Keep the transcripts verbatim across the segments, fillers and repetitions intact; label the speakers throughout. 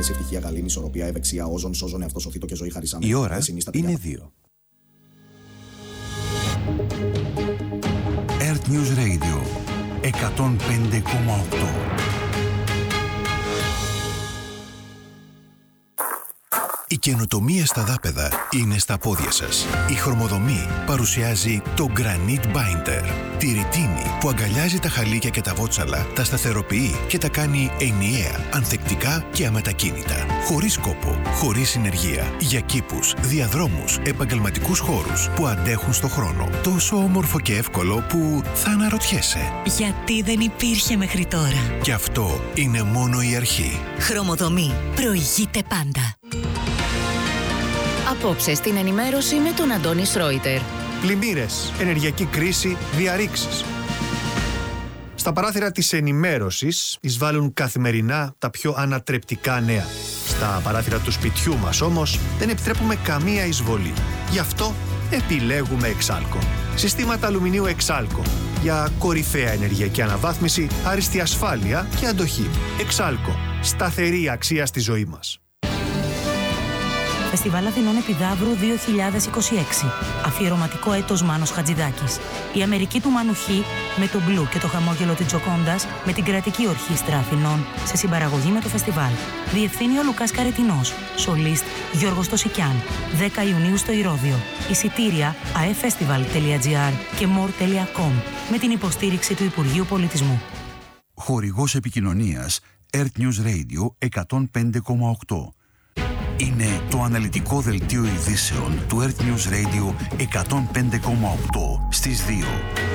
Speaker 1: σχέση, ευτυχία, γαλήνη, ισορροπία, ευεξία, όζον, σώζον, εαυτό, σωθήτο και ζωή χαρίσαμε.
Speaker 2: Η ώρα είναι δύο. Earth News Radio εκατόν πέντε κόμμα οκτώ. Η καινοτομία στα δάπεδα είναι στα πόδια σας. Η Χρωμοδομή παρουσιάζει το Granite Binder. Τη ρητίνη που αγκαλιάζει τα χαλίκια και τα βότσαλα, τα σταθεροποιεί και τα κάνει ενιαία, ανθεκτικά και αμετακίνητα. Χωρίς κόπο, χωρίς συνεργεία. Για κήπους, διαδρόμους, επαγγελματικούς χώρους που αντέχουν στο χρόνο. Τόσο όμορφο και εύκολο που θα αναρωτιέσαι.
Speaker 3: Γιατί δεν υπήρχε μέχρι τώρα.
Speaker 2: Και αυτό είναι μόνο η αρχή.
Speaker 3: Χρωμοδομή. Προηγείται πάντα.
Speaker 4: Απόψε στην ενημέρωση με τον Αντώνη Σρόιτερ.
Speaker 5: Πλημμύρες, ενεργειακή κρίση, διαρρήξεις. Στα παράθυρα της ενημέρωσης εισβάλλουν καθημερινά τα πιο ανατρεπτικά νέα. Στα παράθυρα του σπιτιού μας όμως δεν επιτρέπουμε καμία εισβολή. Γι' αυτό επιλέγουμε Εξάλκο. Συστήματα αλουμινίου Εξάλκο. Για κορυφαία ενεργειακή αναβάθμιση, άριστη ασφάλεια και αντοχή. Εξάλκο. Σταθερή αξία στη ζωή μας.
Speaker 6: Φεστιβάλ Αθηνών Επιδαύρου δύο χιλιάδες είκοσι έξι. Αφιερωματικό έτος Μάνος Χατζηδάκης. Η Αμερική του Μάνου Χ με τον Μπλου και το χαμόγελο της Τζοκόντας με την Κρατική Ορχήστρα Αθηνών σε συμπαραγωγή με το φεστιβάλ. Διευθύνει ο Λουκάς Καρετινός. Σολίστ Γιώργος Τωσικιάν. δέκα Ιουνίου στο Ηρώδειο. Εισιτήρια aefestival τελεία gr και more τελεία com με την υποστήριξη του Υπουργείου Πολιτισμού.
Speaker 2: Χορηγός επικοινωνίας Earth News Radio εκατόν πέντε κόμμα οκτώ. Είναι το αναλυτικό δελτίο ειδήσεων του Earth News Radio εκατόν πέντε κόμμα οκτώ στις δύο.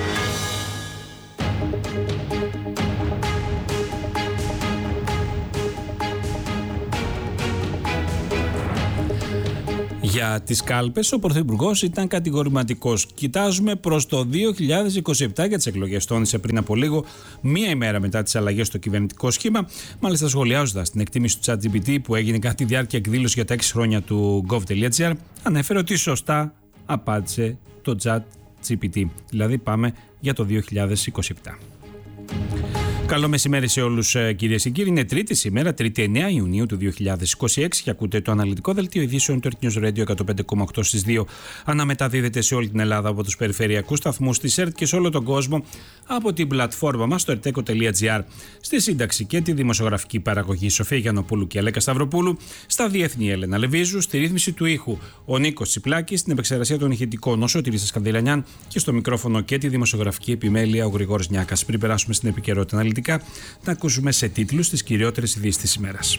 Speaker 7: Για τις κάλπες, ο Πρωθυπουργός ήταν κατηγορηματικός. Κοιτάζουμε προς το δύο χιλιάδες είκοσι επτά για τις εκλογές. Τόνισε πριν από λίγο, μία ημέρα μετά τις αλλαγές στο κυβερνητικό σχήμα. Μάλιστα, σχολιάζοντας την εκτίμηση του ChatGPT που έγινε κατά τη διάρκεια εκδήλωση για τα έξι χρόνια του gov.gr, ανέφερε ότι σωστά απάντησε το ChatGPT. Δηλαδή, πάμε για το δύο χιλιάδες είκοσι επτά. Καλό μεσημέρι σε όλους, κυρίες και κύριοι. Είναι Τρίτη σήμερα, Τρίτη εννέα Ιουνίου του δύο χιλιάδες είκοσι έξι και ακούτε το αναλυτικό δελτίο ειδήσεων του Earth News Radio εκατόν πέντε κόμμα οκτώ στις δύο. Αναμεταδίδεται σε όλη την Ελλάδα από τους περιφερειακούς σταθμούς της ΕΡΤ και σε όλο τον κόσμο από την πλατφόρμα μας στο ερτέκο τελεία gr. Στη σύνταξη και τη δημοσιογραφική παραγωγή Σοφία Γιαννοπούλου και Αλέκα Σταυροπούλου. Στα διεθνή Έλενα Λεβίζου. Στη ρύθμιση του ήχου ο Νίκος Τσιπλάκης. Στην επεξεργασία των ηχητικών ο Σωτήρης Σκανδηλανιάν και στο μικρόφωνο και τη δημοσιογραφική επιμέλεια ο Γρηγόρης Νιάκας. Πριν περάσουμε στην επικαιρότητα αναλυτικά, να ακούσουμε σε τίτλους τις κυριότερες ειδήσεις της ημέρας.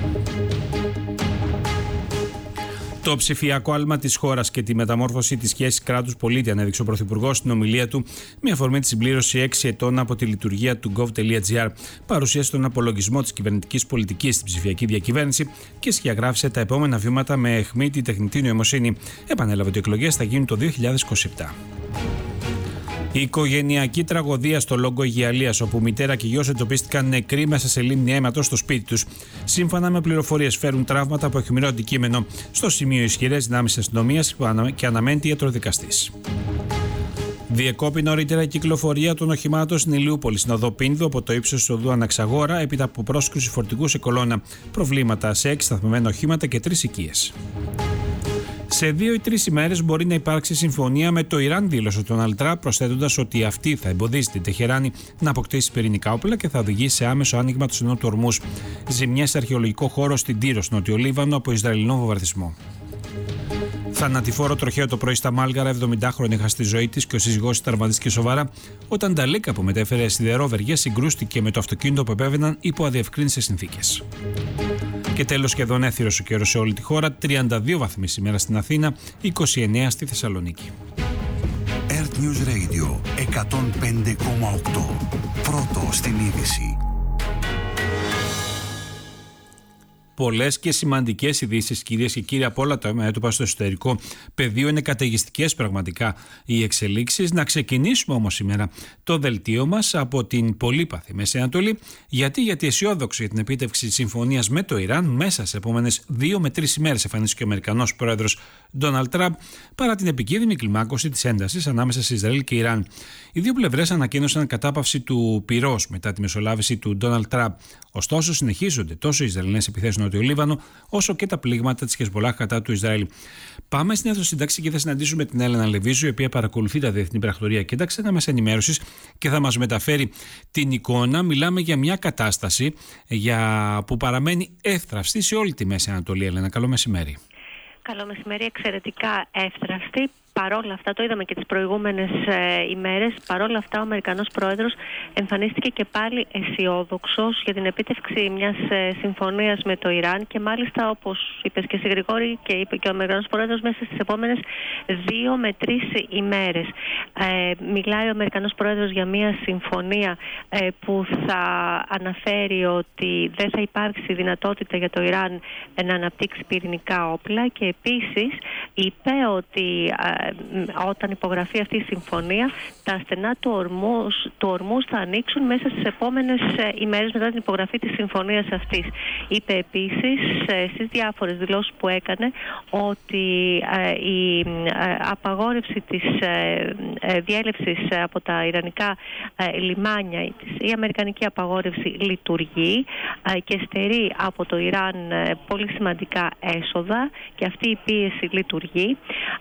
Speaker 7: Το ψηφιακό άλμα της χώρας και τη μεταμόρφωση της σχέσης κράτους-πολίτη ανέδειξε ο Πρωθυπουργός στην ομιλία του με αφορμή τη συμπλήρωση έξι ετών από τη λειτουργία του gov.gr. Παρουσίασε τον απολογισμό της κυβερνητικής πολιτικής στην ψηφιακή διακυβέρνηση και σκιαγράφησε τα επόμενα βήματα με αιχμή τη τεχνητή νοημοσύνη. Επανέλαβε ότι οι εκλογές θα γίνουν το δύο χιλιάδες είκοσι επτά. Η οικογενειακή τραγωδία στο Λόγκο Αιγιαλίας, όπου μητέρα και γιος εντοπίστηκαν νεκροί μέσα σε λίμνη αίματος στο σπίτι τους. Σύμφωνα με πληροφορίες, φέρουν τραύματα από αιχμηρό αντικείμενο. Στο σημείο ισχυρές δυνάμεις αστυνομίας και αναμένεται ιατροδικαστής. Διεκόπη νωρίτερα η κυκλοφορία των οχημάτων στην Ηλιούπολη, στην οδό Πίνδου, από το ύψος της οδού Αναξαγόρα, έπειτα από πρόσκρουση φορτηγού σε κολόνα. Προβλήματα σε έξι σταθμιμένα οχήματα και τρεις οικίες. Σε δύο ή τρεις ημέρες μπορεί να υπάρξει συμφωνία με το Ιράν, δήλωσε τον Αλτρά, προσθέτοντας ότι αυτή θα εμποδίσει την Τεχεράνη να αποκτήσει πυρηνικά όπλα και θα οδηγήσει σε άμεσο άνοιγμα του στενού του Ορμούζ. Ζημιές σε αρχαιολογικό χώρο στην Τύρο, στο Νότιο Λίβανο, από Ισραηλινό βομβαρδισμό. Θανατηφόρο τροχαίο το πρωί στα Μάλγαρα, εβδομηντάχρονη έχασε τη ζωή της και ο σύζυγός της τραυματίστηκε σοβαρά όταν τα λύκα που μετέφερε σιδερόβεργε συγκρούστηκε με το αυτοκίνητο που επέβαιναν υπό αδιευκρίνητες συνθήκες. Και τέλος, σχεδόν έθυρος ο καιρός σε όλη τη χώρα, τριάντα δύο βαθμοί σήμερα στην Αθήνα, είκοσι εννέα στη Θεσσαλονίκη.
Speaker 2: Earth News Radio εκατόν πέντε κόμμα οκτώ. Πρώτο στην είδηση.
Speaker 7: Πολλές και σημαντικές ειδήσεις, κυρίες και κύριοι, από όλα τα μέτωπα στο εσωτερικό πεδίο. Είναι καταιγιστικές πραγματικά οι εξελίξεις. Να ξεκινήσουμε όμως σήμερα το δελτίο μας από την πολύπαθη Μέση Ανατολή. Γιατί, γιατί αισιόδοξη για την επίτευξη συμφωνίας με το Ιράν μέσα σε επόμενες δύο με τρεις ημέρες εμφανίστηκε ο Αμερικανός πρόεδρος Ντόναλντ Τραμπ, παρά την επικίνδυνη κλιμάκωση της έντασης ανάμεσα σε Ισραήλ και Ιράν. Οι δύο πλευρές ανακοίνωσαν κατάπαυση του πυρός μετά τη μεσολάβηση του Ντόναλντ Τραμπ. Ωστόσο, συνεχίζονται τόσο οι Ισραηλινές επιθέσεις στο Νότιο Λίβανο, όσο και τα πλήγματα της Χεσμολάχ κατά του Ισραήλ. Πάμε στην αίθουσα και θα συναντήσουμε την Έλενα Λεβίζου, η οποία παρακολουθεί τα διεθνή πρακτορία και τα ξένα μέσα ενημέρωσης και θα μας μεταφέρει την εικόνα. Μιλάμε για μια κατάσταση για... που παραμένει εύθραυστη σε όλη τη Μέση Ανατολή. Έλενα, καλό μεσημέρι.
Speaker 8: Καλό μεσημέρι, εξαιρετικά εύθραυστη. Παρόλα αυτά, το είδαμε και τις προηγούμενες ε, ημέρες, παρόλα αυτά ο Αμερικανός Πρόεδρος εμφανίστηκε και πάλι αισιόδοξος για την επίτευξη μιας ε, συμφωνίας με το Ιράν και μάλιστα, όπως είπες και εσύ Γρηγόρη, και είπε και ο Αμερικανός Πρόεδρος, μέσα στις επόμενες δύο με τρεις ημέρες. Ε, μιλάει ο Αμερικανός Πρόεδρος για μια συμφωνία ε, που θα αναφέρει ότι δεν θα υπάρξει δυνατότητα για το Ιράν ε, να αναπτύξει πυρηνικά όπλα και επίσης είπε ότι ε, όταν υπογραφεί αυτή η συμφωνία, τα στενά του Ορμούς, του Ορμούς θα ανοίξουν μέσα στις επόμενες ημέρες μετά την υπογραφή της συμφωνίας αυτής. Είπε επίσης στις διάφορες δηλώσεις που έκανε ότι η απαγόρευση της διέλευσης από τα ιρανικά λιμάνια, η αμερικανική απαγόρευση λειτουργεί και στερεί από το Ιράν πολύ σημαντικά έσοδα και αυτή η πίεση λειτουργεί.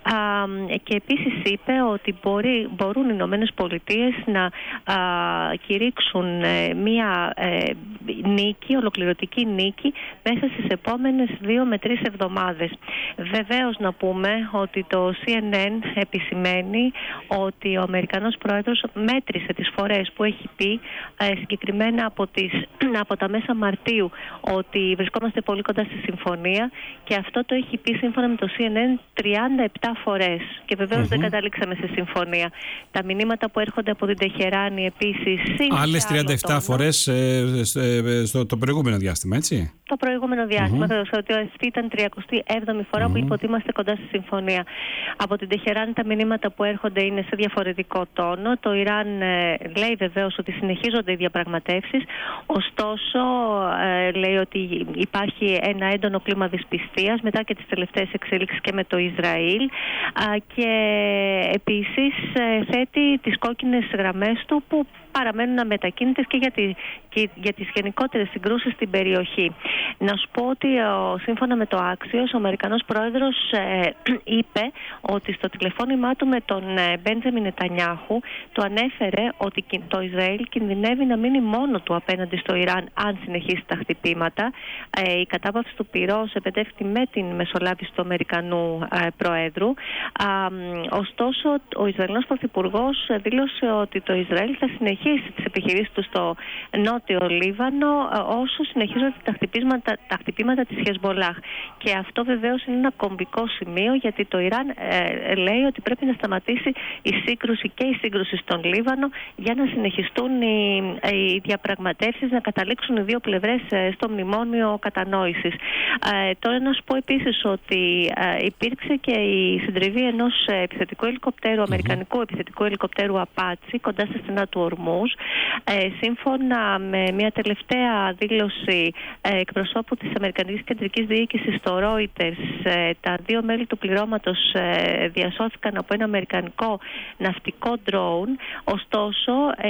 Speaker 8: Και επίσης είπε ότι μπορεί, μπορούν οι Ηνωμένες Πολιτείες να α, κηρύξουν ε, μία ε, νίκη, ολοκληρωτική νίκη μέσα στις επόμενες δύο με τρεις εβδομάδες. Βεβαίως να πούμε ότι το σι εν εν επισημαίνει ότι ο Αμερικανός Πρόεδρος μέτρησε τις φορές που έχει πει ε, συγκεκριμένα από, τις, από τα μέσα Μαρτίου ότι βρισκόμαστε πολύ κοντά στη συμφωνία και αυτό το έχει πει σύμφωνα με το σι εν εν τριάντα επτά φορές. Και βεβαίως mm-hmm. δεν καταλήξαμε σε συμφωνία. Τα μηνύματα που έρχονται από την Τεχεράνη επίσης. Άλλες
Speaker 7: τριάντα επτά φορές ε, ε, στο το προηγούμενο διάστημα, έτσι.
Speaker 8: Το προηγούμενο διάστημα, mm-hmm. ότι αυτή ήταν τριαντάτη έβδομη φορά mm-hmm. που είπε ότι είμαστε κοντά στη συμφωνία. Από την Τεχεράνη τα μηνύματα που έρχονται είναι σε διαφορετικό τόνο. Το Ιράν ε, λέει βεβαίως ότι συνεχίζονται οι διαπραγματεύσεις. Ωστόσο, ε, λέει ότι υπάρχει ένα έντονο κλίμα δυσπιστίας μετά και τις τελευταίες εξέλιξεις και με το Ισραήλ. Α, και επίσης ε, θέτει τις κόκκινες γραμμές του που παραμένουν αμετακίνητες και για, τη, και για τις γενικότερες συγκρούσεις στην περιοχή. Να σου πω ότι ο, σύμφωνα με το Axios, ο Αμερικανός Πρόεδρος ε, είπε ότι στο τηλεφώνημά του με τον Μπέντζαμιν Νετανιάχου του ανέφερε ότι το Ισραήλ κινδυνεύει να μείνει μόνο του απέναντι στο Ιράν αν συνεχίσει τα χτυπήματα. Ε, η κατάπαυση του πυρός επετεύχθη με την μεσολάβηση του Αμερικανού ε, Προέδρου. Α, ωστόσο, ο Ισραηλινός Πρωθυπουργός δήλωσε ότι το Ισραήλ θα συνεχίσει τις επιχειρήσεις του στο νότιο Λίβανο όσο συνεχίζονται τα χτυπήματα, τα χτυπήματα της Χεσμολάχ. Και αυτό βεβαίως είναι ένα κομβικό σημείο, γιατί το Ιράν ε, λέει ότι πρέπει να σταματήσει η σύγκρουση και η σύγκρουση στον Λίβανο για να συνεχιστούν οι, οι διαπραγματεύσεις, να καταλήξουν οι δύο πλευρές στο μνημόνιο κατανόησης. Ε, τώρα να σου πω επίσης ότι ε, υπήρξε και η συντριβή ενός επιθετικού ελικοπτέρου, αμερικανικού επιθετικού ελικοπτέρου Απάτσι κοντά στα στενά του Ορμού. Ε, σύμφωνα με μια τελευταία δήλωση ε, εκπροσώπου της Αμερικανικής Κεντρικής Διοίκησης στο Reuters, ε, τα δύο μέλη του πληρώματος ε, διασώθηκαν από ένα αμερικανικό ναυτικό drone. Ωστόσο, ε,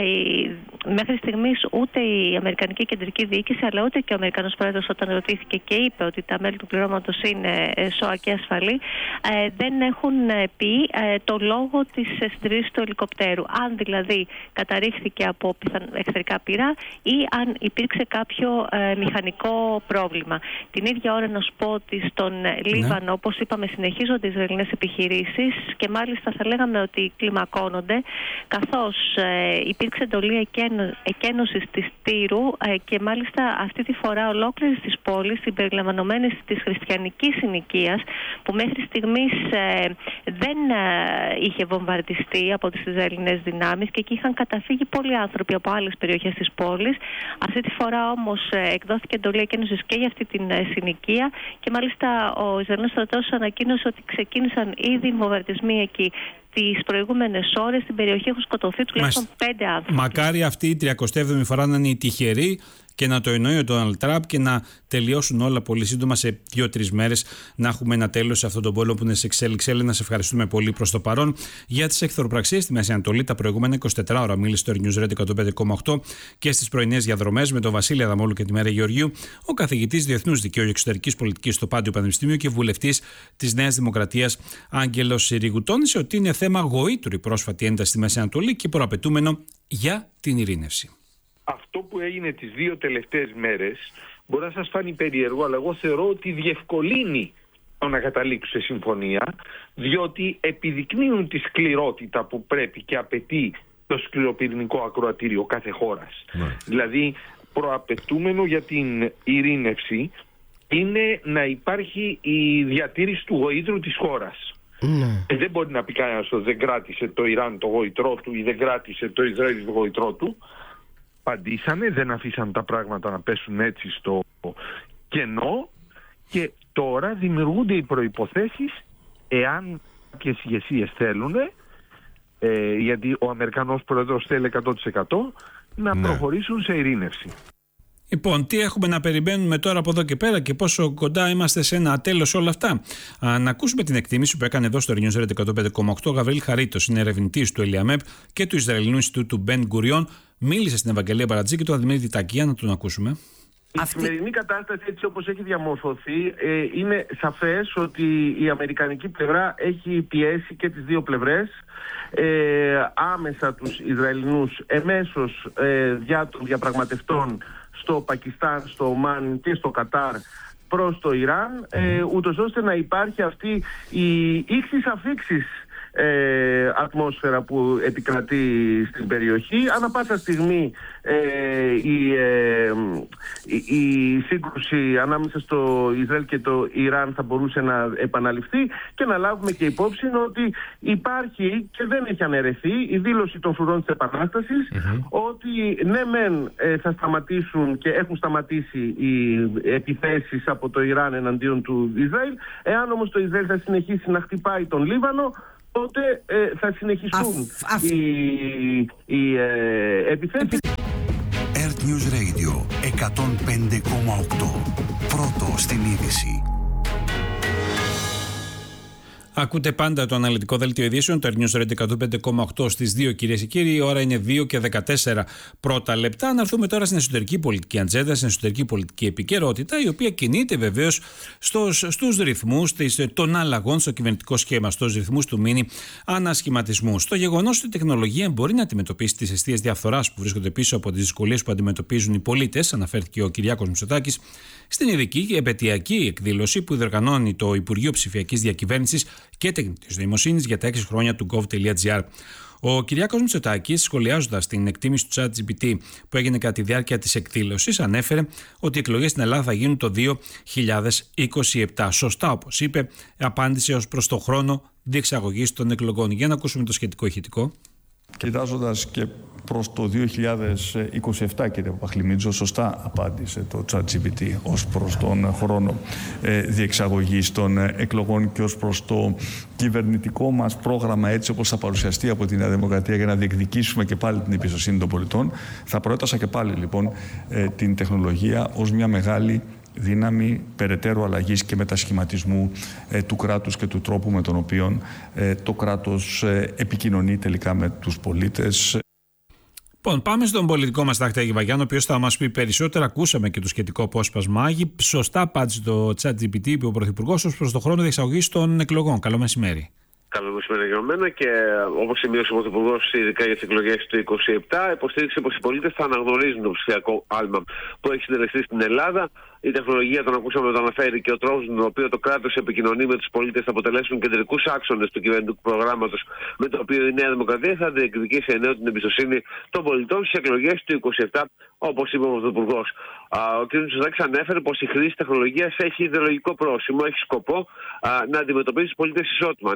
Speaker 8: μέχρι στιγμής ούτε η Αμερικανική Κεντρική Διοίκηση αλλά ούτε και ο Αμερικανός Πρόεδρος, όταν ρωτήθηκε και είπε ότι τα μέλη του πληρώματος είναι ε, σώα και ασφαλή, ε, δεν έχουν ε, πει ε, το λόγο της ε, συντριβής του ελικοπτέρου. Αν δηλαδή καταρρίφθηκε από πιθαν, εχθρικά πυρά ή αν υπήρξε κάποιο ε, μηχανικό πρόβλημα. Την ίδια ώρα να σου πω ότι στον Λίβανο, ναι. όπως είπαμε, συνεχίζονται οι Ισραηλινές επιχειρήσεις και μάλιστα θα λέγαμε ότι κλιμακώνονται, καθώς ε, υπήρξε εντολή εκένω, εκένωσης της Τύρου ε, και μάλιστα αυτή τη φορά ολόκληρης της πόλης, συμπεριλαμβανομένης της χριστιανικής συνοικίας, που μέχρι στιγμής ε, δεν ε, είχε βομβαρδιστεί από τις Ισραηλινές δυνάμεις και εκεί είχαν καταφύγει πολλοί άνθρωποι από άλλες περιοχές της πόλης. Αυτή τη φορά όμως ε, εκδόθηκε εντολή εκένωσης και για αυτή την ε, συνοικία και μάλιστα ο Ισραηλινός στρατός ανακοίνωσε ότι ξεκίνησαν ήδη βομβαρδισμοί εκεί τις προηγούμενες ώρες στην περιοχή έχουν σκοτωθεί τουλάχιστον πέντε άνθρωποι.
Speaker 7: Μακάρι αυτή η τριακοστή έβδομη φορά να είναι η τυχερή και να το εννοεί ο Ντόναλντ Τραμπ και να τελειώσουν όλα πολύ σύντομα σε δύο-τρεις μέρες, να έχουμε ένα τέλος σε αυτόν τον πόλεμο που είναι σε εξέλιξη. Έλληνα, σε ευχαριστούμε πολύ προς το παρόν. Για τις εχθροπραξίες στη Μέση Ανατολή, τα προηγούμενα είκοσι τέσσερις ώρα μίλησε στο News Radio εκατόν πέντε κόμμα οκτώ και στις πρωινές διαδρομές με τον Βασίλη Αδαμόλου και τη Μέρα Γεωργίου, ο καθηγητής Διεθνούς Δικαίου και Εξωτερικής Πολιτικής στο Πάντιο Πανεπιστήμιο και βουλευτής της Νέας Δημοκρατίας Άγγελος Συρίγου. Τόνισε ότι είναι θέμα γοήτρου η πρόσφατη ένταση στη Μέση Ανατολή και προαπαιτούμενο για την ειρήνευση.
Speaker 9: Αυτό που έγινε τις δύο τελευταίες μέρες μπορεί να σας φάνει περίεργο, αλλά εγώ θεωρώ ότι διευκολύνει το να καταλήξουν σε συμφωνία, διότι επιδεικνύουν τη σκληρότητα που πρέπει και απαιτεί το σκληροπυρηνικό ακροατήριο κάθε χώρας. Ναι. Δηλαδή, προαπαιτούμενο για την ειρήνευση είναι να υπάρχει η διατήρηση του γοήτρου της χώρας. Ναι. Ε, δεν μπορεί να πει κανένας ότι δεν κράτησε το Ιράν το γοήτρό του ή δεν κράτησε το Ισραήλ το γοήτρό του. Απαντήσανε, δεν αφήσαν τα πράγματα να πέσουν έτσι στο κενό και τώρα δημιουργούνται οι προϋποθέσεις, εάν κάποιες ηγεσίες θέλουν, ε, γιατί ο Αμερικανός Πρόεδρος θέλει εκατό τοις εκατό, να ναι. προχωρήσουν σε ειρήνευση.
Speaker 7: Λοιπόν, τι έχουμε να περιμένουμε τώρα από εδώ και πέρα και πόσο κοντά είμαστε σε ένα τέλος όλα αυτά. Α, να ακούσουμε την εκτίμηση που έκανε εδώ στο News Radio εκατόν πέντε κόμμα οκτώ ο Γαβρίλ Χαρίτος, είναι ερευνητής του Ελιαμέπ και του Ισραηλινού Ινστιτούτου Μπεν Γκουριόν. Μίλησε στην Ευαγγελία Μπαρατζή και του Δημήτρη Τακία, να τον ακούσουμε.
Speaker 9: Η Αυτή... σημερινή κατάσταση, έτσι όπως έχει διαμορφωθεί, ε, είναι σαφές ότι η αμερικανική πλευρά έχει πιέσει και τις δύο πλευρές ε, άμεσα τους Ισραηλινούς εμέσως ε, δια των διαπραγματευτών στο Πακιστάν, στο Ομάν και στο Κατάρ προς το Ιράν, ε, ούτως ώστε να υπάρχει αυτή η ήξης αφήξης Ε, ατμόσφαιρα που επικρατεί στην περιοχή. Ανά πάσα στιγμή ε, η, ε, η, η σύγκρουση ανάμεσα στο Ισραήλ και το Ιράν θα μπορούσε να επαναληφθεί και να λάβουμε και υπόψη ότι υπάρχει και δεν έχει αναιρεθεί η δήλωση των φρουρών της Επανάστασης mm-hmm. ότι ναι μεν ε, θα σταματήσουν και έχουν σταματήσει οι επιθέσεις από το Ιράν εναντίον του Ισραήλ. Εάν όμως το Ισραήλ θα συνεχίσει να χτυπάει τον Λίβανο, τότε ε, θα συνεχιστούν αφ, αφ... οι, οι ε, επιθέσεις.
Speaker 2: Earth News Radio εκατόν πέντε κόμμα οκτώ. Πρώτο στην είδηση.
Speaker 7: Ακούτε πάντα το αναλυτικό δελτίο ειδήσεων, το News Radio εκατόν πέντε κόμμα οκτώ στις δύο, κυρίες και κύριοι. Η ώρα είναι δύο και δεκατέσσερα πρώτα λεπτά. Να έρθουμε τώρα στην εσωτερική πολιτική ατζέντα, στην εσωτερική πολιτική επικαιρότητα, η οποία κινείται βεβαίως στους ρυθμούς των αλλαγών στο κυβερνητικό σχήμα, στους ρυθμούς του μίνι ανασχηματισμού. Στο γεγονός ότι η τεχνολογία μπορεί να αντιμετωπίσει τις αιστείες διαφθοράς που βρίσκονται πίσω από τις δυσκολίες που αντιμετωπίζουν οι πολίτες, αναφέρθηκε ο Κυριάκος Μητσοτάκης στην ειδική και επαιτειακή εκδήλωση που διοργανώνει το Υπουργείο Ψηφιακής Διακυβέρνησης και Τεχνητής Νοημοσύνης για τα έξι χρόνια του gov.gr. Ο Κυριάκος Μητσοτάκης, σχολιάζοντας την εκτίμηση του ChatGPT που έγινε κατά τη διάρκεια της εκδήλωσης, ανέφερε ότι οι εκλογές στην Ελλάδα θα γίνουν το δύο χιλιάδες είκοσι επτά. Σωστά, όπως είπε, απάντησε ως προς το χρόνο διεξαγωγής των εκλογών. Για να ακούσουμε το σχετικό ηχητικό.
Speaker 10: Κοιτάζοντας και προς το δύο χιλιάδες είκοσι επτά, κύριε Παπαχλημίτζο, σωστά απάντησε το ChatGPT ως προς τον χρόνο ε, διεξαγωγής των εκλογών και ως προς το κυβερνητικό μας πρόγραμμα, έτσι όπως θα παρουσιαστεί από τη Νέα Δημοκρατία για να διεκδικήσουμε και πάλι την εμπιστοσύνη των πολιτών. Θα προέτασα και πάλι λοιπόν ε, την τεχνολογία ως μια μεγάλη δύναμη περαιτέρω αλλαγής και μετασχηματισμού ε, του κράτους και του τρόπου με τον οποίο ε, το κράτος ε, επικοινωνεί τελικά με τους πολίτες.
Speaker 7: Λοιπόν, πάμε στον πολιτικό μας τάκτη Άγη Βαγιάννη, ο οποίος θα μας πει περισσότερα. Ακούσαμε και το σχετικό απόσπασμα. Άγη, σωστά απάντησε το ChatGPT, είπε ο Πρωθυπουργός, ως προς το χρόνο διεξαγωγής των εκλογών. Καλό μεσημέρι.
Speaker 11: Καλό μεσημέρι για μένα και όπως σημείωσε ο Πρωθυπουργός, ειδικά για τις εκλογές του είκοσι επτά, υποστήριξε πως οι πολίτες θα αναγνωρίζουν το ψηφιακό άλμα που έχει συντελεστεί στην Ελλάδα. Η τεχνολογία, τον ακούσαμε, το αναφέρει, και ο τρόπος με τον οποίο το κράτος επικοινωνεί με τους πολίτες θα αποτελέσουν κεντρικούς άξονες του κυβερνητικού προγράμματος με το οποίο η Νέα Δημοκρατία θα διεκδικήσει ενέο την εμπιστοσύνη των πολιτών στις εκλογές του είκοσι επτά, όπως είπε ο Πρωθυπουργός. Ο κ. Μητσοτάκης ανέφερε πως η χρήση τεχνολογίας έχει ιδεολογικό πρόσημο, έχει σκοπό α, να αντιμετωπίσει τους πολίτες ισότιμα, ανέφερε.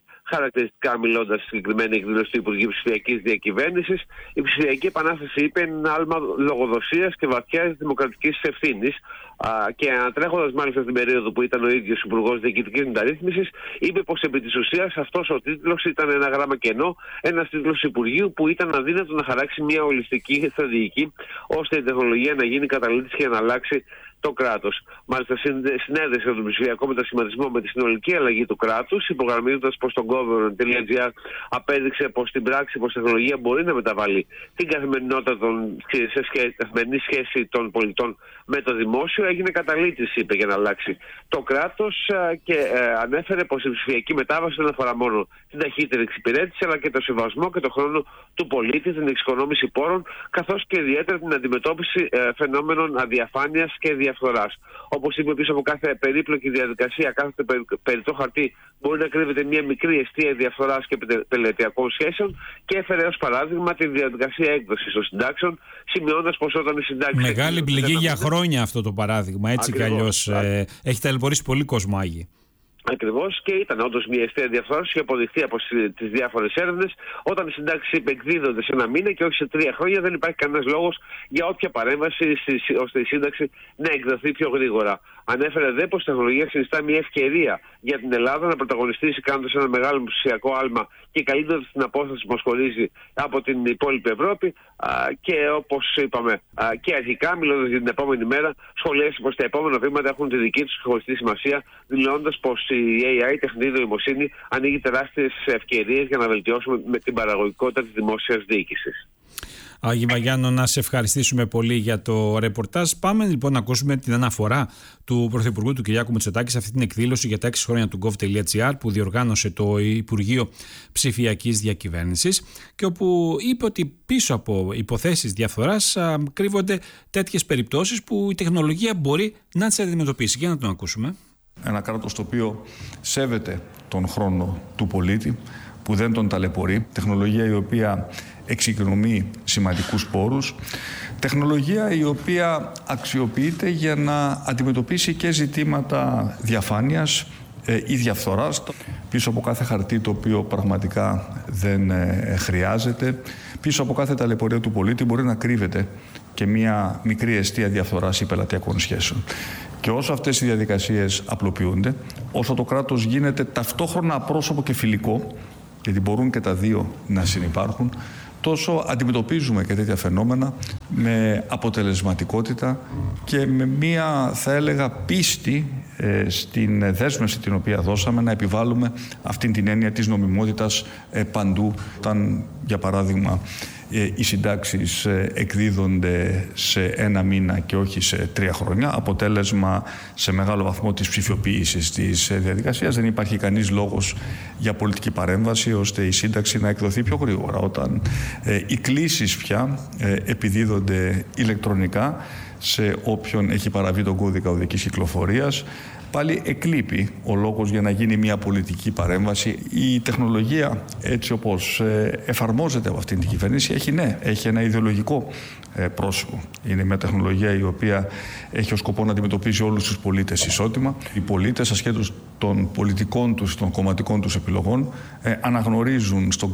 Speaker 11: χαρακτηριστικά μιλώντας στη συγκεκριμένη εκδήλωση του Υπουργείου Ψηφιακής Διακυβέρνησης. Η ψηφιακή επανάσταση, είπε, είναι ένα άλμα λογοδοσίας και βαθιάς δημοκρατικής ευθύνης. Και ανατρέχοντας μάλιστα στην περίοδο που ήταν ο ίδιος Υπουργός Διοικητικής Μεταρρύθμισης, είπε πως επί της ουσίας αυτός ο τίτλος ήταν ένα γράμμα κενό, ένας τίτλος Υπουργείου που ήταν αδύνατο να χαράξει μια ολιστική στρατηγική ώστε η τεχνολογία να γίνει καταλήτης και να αλλάξει το κράτος. Μάλιστα, συνέδεσε τον ψηφιακό μετασχηματισμό με τη συνολική αλλαγή του κράτους, υπογραμμίζοντας πως το government.gr απέδειξε πως στην πράξη πως η τεχνολογία μπορεί να μεταβάλει την καθημερινότητα των, σε σχέση, καθημερινή σχέση των πολιτών με το δημόσιο. Έγινε καταλήτης, είπε, για να αλλάξει το κράτος και ε, ανέφερε πως η ψηφιακή μετάβαση δεν αφορά μόνο την ταχύτερη εξυπηρέτηση, αλλά και το σεβασμό και το χρόνο του πολίτη, την εξοικονόμηση πόρων, καθώς και ιδιαίτερα την αντιμετώπιση ε, φαινόμενων αδιαφάνειας και διαφθοράς. Όπως είπε, πίσω από κάθε περίπλοκη διαδικασία, κάθε περιττό χαρτί μπορεί να κρύβεται μια μικρή αιστεία διαφθοράς και πελετειακών σχέσεων, και έφερε ως παράδειγμα τη διαδικασία έκδοσης των συντάξεων, σημειώνοντας πως όταν οι συντάξεις.
Speaker 7: Μεγάλη πληγή για χρόνια αυτό το παράδειγμα. Έτσι κι αλλιώς ε, έχει ταλαιπωρήσει πολύ κόσμο, Άγιοι.
Speaker 11: Ακριβώς, και ήταν όντως μια αιστεία διαφθορά, είχε αποδειχθεί από τις διάφορες έρευνες. Όταν οι συντάξεις εκδίδονται σε ένα μήνα και όχι σε τρία χρόνια, δεν υπάρχει κανένας λόγος για όποια παρέμβαση ώστε η σύνταξη να εκδοθεί πιο γρήγορα. Ανέφερε δε πως η τεχνολογία συνιστά μια ευκαιρία για την Ελλάδα να πρωταγωνιστήσει κάνοντας ένα μεγάλο ψηφιακό άλμα και καλύπτοντας την απόσταση που μας χωρίζει από την υπόλοιπη Ευρώπη. Και όπως είπαμε και αρχικά, μιλώντας για την επόμενη μέρα, σχολίασε πως τα επόμενα βήματα έχουν τη δική τους χωριστή σημασία, δηλώνοντας πως η έι άι, η τεχνητή νοημοσύνη, ανοίγει τεράστιες ευκαιρίες για να βελτιώσουμε με την παραγωγικότητα της δημόσιας διοίκησης.
Speaker 7: Άγιε Βαγιάννο, να σε ευχαριστήσουμε πολύ για το ρεπορτάζ. Πάμε λοιπόν να ακούσουμε την αναφορά του Πρωθυπουργού του Κυριάκου Μητσοτάκη σε αυτή την εκδήλωση για τα έξι χρόνια του gov.gr που διοργάνωσε το Υπουργείο Ψηφιακής Διακυβέρνησης και όπου είπε ότι πίσω από υποθέσεις διαφθοράς α, κρύβονται τέτοιες περιπτώσεις που η τεχνολογία μπορεί να τις αντιμετωπίσει. Για να τον ακούσουμε.
Speaker 10: Ένα κράτος το οποίο σέβεται τον χρόνο του πολίτη, που δεν τον ταλαιπωρεί, τεχνολογία η οποία εξοικονομεί σημαντικούς πόρους, τεχνολογία η οποία αξιοποιείται για να αντιμετωπίσει και ζητήματα διαφάνειας ε, ή διαφθοράς, πίσω από κάθε χαρτί το οποίο πραγματικά δεν ε, χρειάζεται, πίσω από κάθε ταλαιπωρία του πολίτη μπορεί να κρύβεται και μια μικρή αιστεία διαφθοράς ή πελατειακών σχέσεων. Και όσο αυτές οι διαδικασίες απλοποιούνται, όσο το κράτος γίνεται ταυτόχρονα απρόσωπο και φιλικό, γιατί μπορούν και τα δύο να συνυπάρχουν, τόσο αντιμετωπίζουμε και τέτοια φαινόμενα με αποτελεσματικότητα και με μία, θα έλεγα, πίστη ε, στην δέσμευση την οποία δώσαμε να επιβάλλουμε αυτήν την έννοια της νομιμότητας ε, παντού, όταν, για παράδειγμα, οι συντάξεις εκδίδονται σε ένα μήνα και όχι σε τρία χρόνια, αποτέλεσμα σε μεγάλο βαθμό της ψηφιοποίησης της διαδικασίας. Δεν υπάρχει κανείς λόγος για πολιτική παρέμβαση ώστε η σύνταξη να εκδοθεί πιο γρήγορα. Όταν ε, οι κλήσεις πια ε, επιδίδονται ηλεκτρονικά σε όποιον έχει παραβεί τον κώδικα οδικής κυκλοφορίας, πάλι εκλείπει ο λόγος για να γίνει μια πολιτική παρέμβαση. Η τεχνολογία, έτσι όπως εφαρμόζεται από αυτήν την κυβέρνηση, έχει ναι, έχει ένα ιδεολογικό πρόσωπο. Είναι μια τεχνολογία η οποία έχει ως σκοπό να αντιμετωπίζει όλους τους πολίτες ισότιμα. Οι πολίτες, ασχέτως των πολιτικών τους, των κομματικών τους επιλογών, αναγνωρίζουν στο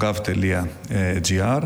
Speaker 10: gov.gr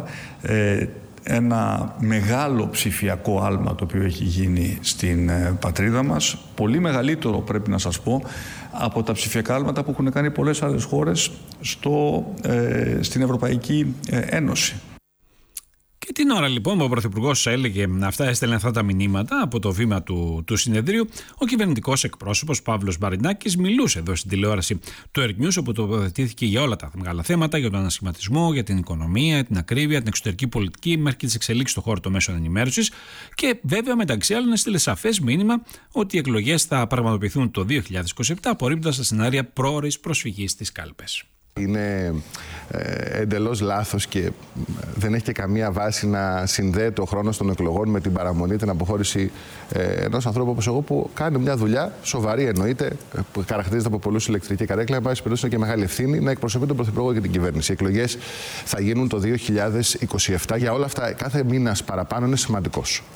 Speaker 10: ένα μεγάλο ψηφιακό άλμα το οποίο έχει γίνει στην πατρίδα μας, πολύ μεγαλύτερο, πρέπει να σας πω, από τα ψηφιακά άλματα που έχουν κάνει πολλές άλλες χώρες στο, ε, στην Ευρωπαϊκή Ένωση.
Speaker 7: Και την ώρα λοιπόν που ο Πρωθυπουργός έλεγε αυτά, έστελνε αυτά τα μηνύματα από το βήμα του, του συνεδρίου, ο κυβερνητικός εκπρόσωπος Παύλος Μπαρινάκης μιλούσε εδώ στην τηλεόραση του Earth News, όπου τοποθετήθηκε για όλα τα μεγάλα θέματα, για τον ανασχηματισμό, για την οικονομία, την ακρίβεια, την εξωτερική πολιτική, μέχρι και τις εξελίξεις στον χώρο των μέσων ενημέρωσης. Και βέβαια, μεταξύ άλλων, έστειλε σαφές μήνυμα ότι οι εκλογές θα πραγματοποιηθούν το δύο χιλιάδες είκοσι επτά, απορρίπτοντας τα σενάρια πρόωρης προσφυγής στις κάλπες.
Speaker 12: Είναι ε, εντελώς λάθος και δεν έχει και καμία βάση να συνδέεται ο χρόνος των εκλογών με την παραμονή, την αποχώρηση ε, ενός ανθρώπου όπως εγώ που κάνει μια δουλειά σοβαρή, εννοείται, που χαρακτηρίζεται από πολλούς ηλεκτρική καρέκλα, εν πάση περιπτώσει είναι και μεγάλη ευθύνη να εκπροσωπεί τον Πρωθυπουργό και την κυβέρνηση. Οι εκλογές θα γίνουν το δύο χιλιάδες είκοσι επτά. Για όλα αυτά, κάθε μήνας παραπάνω είναι σημαντικός.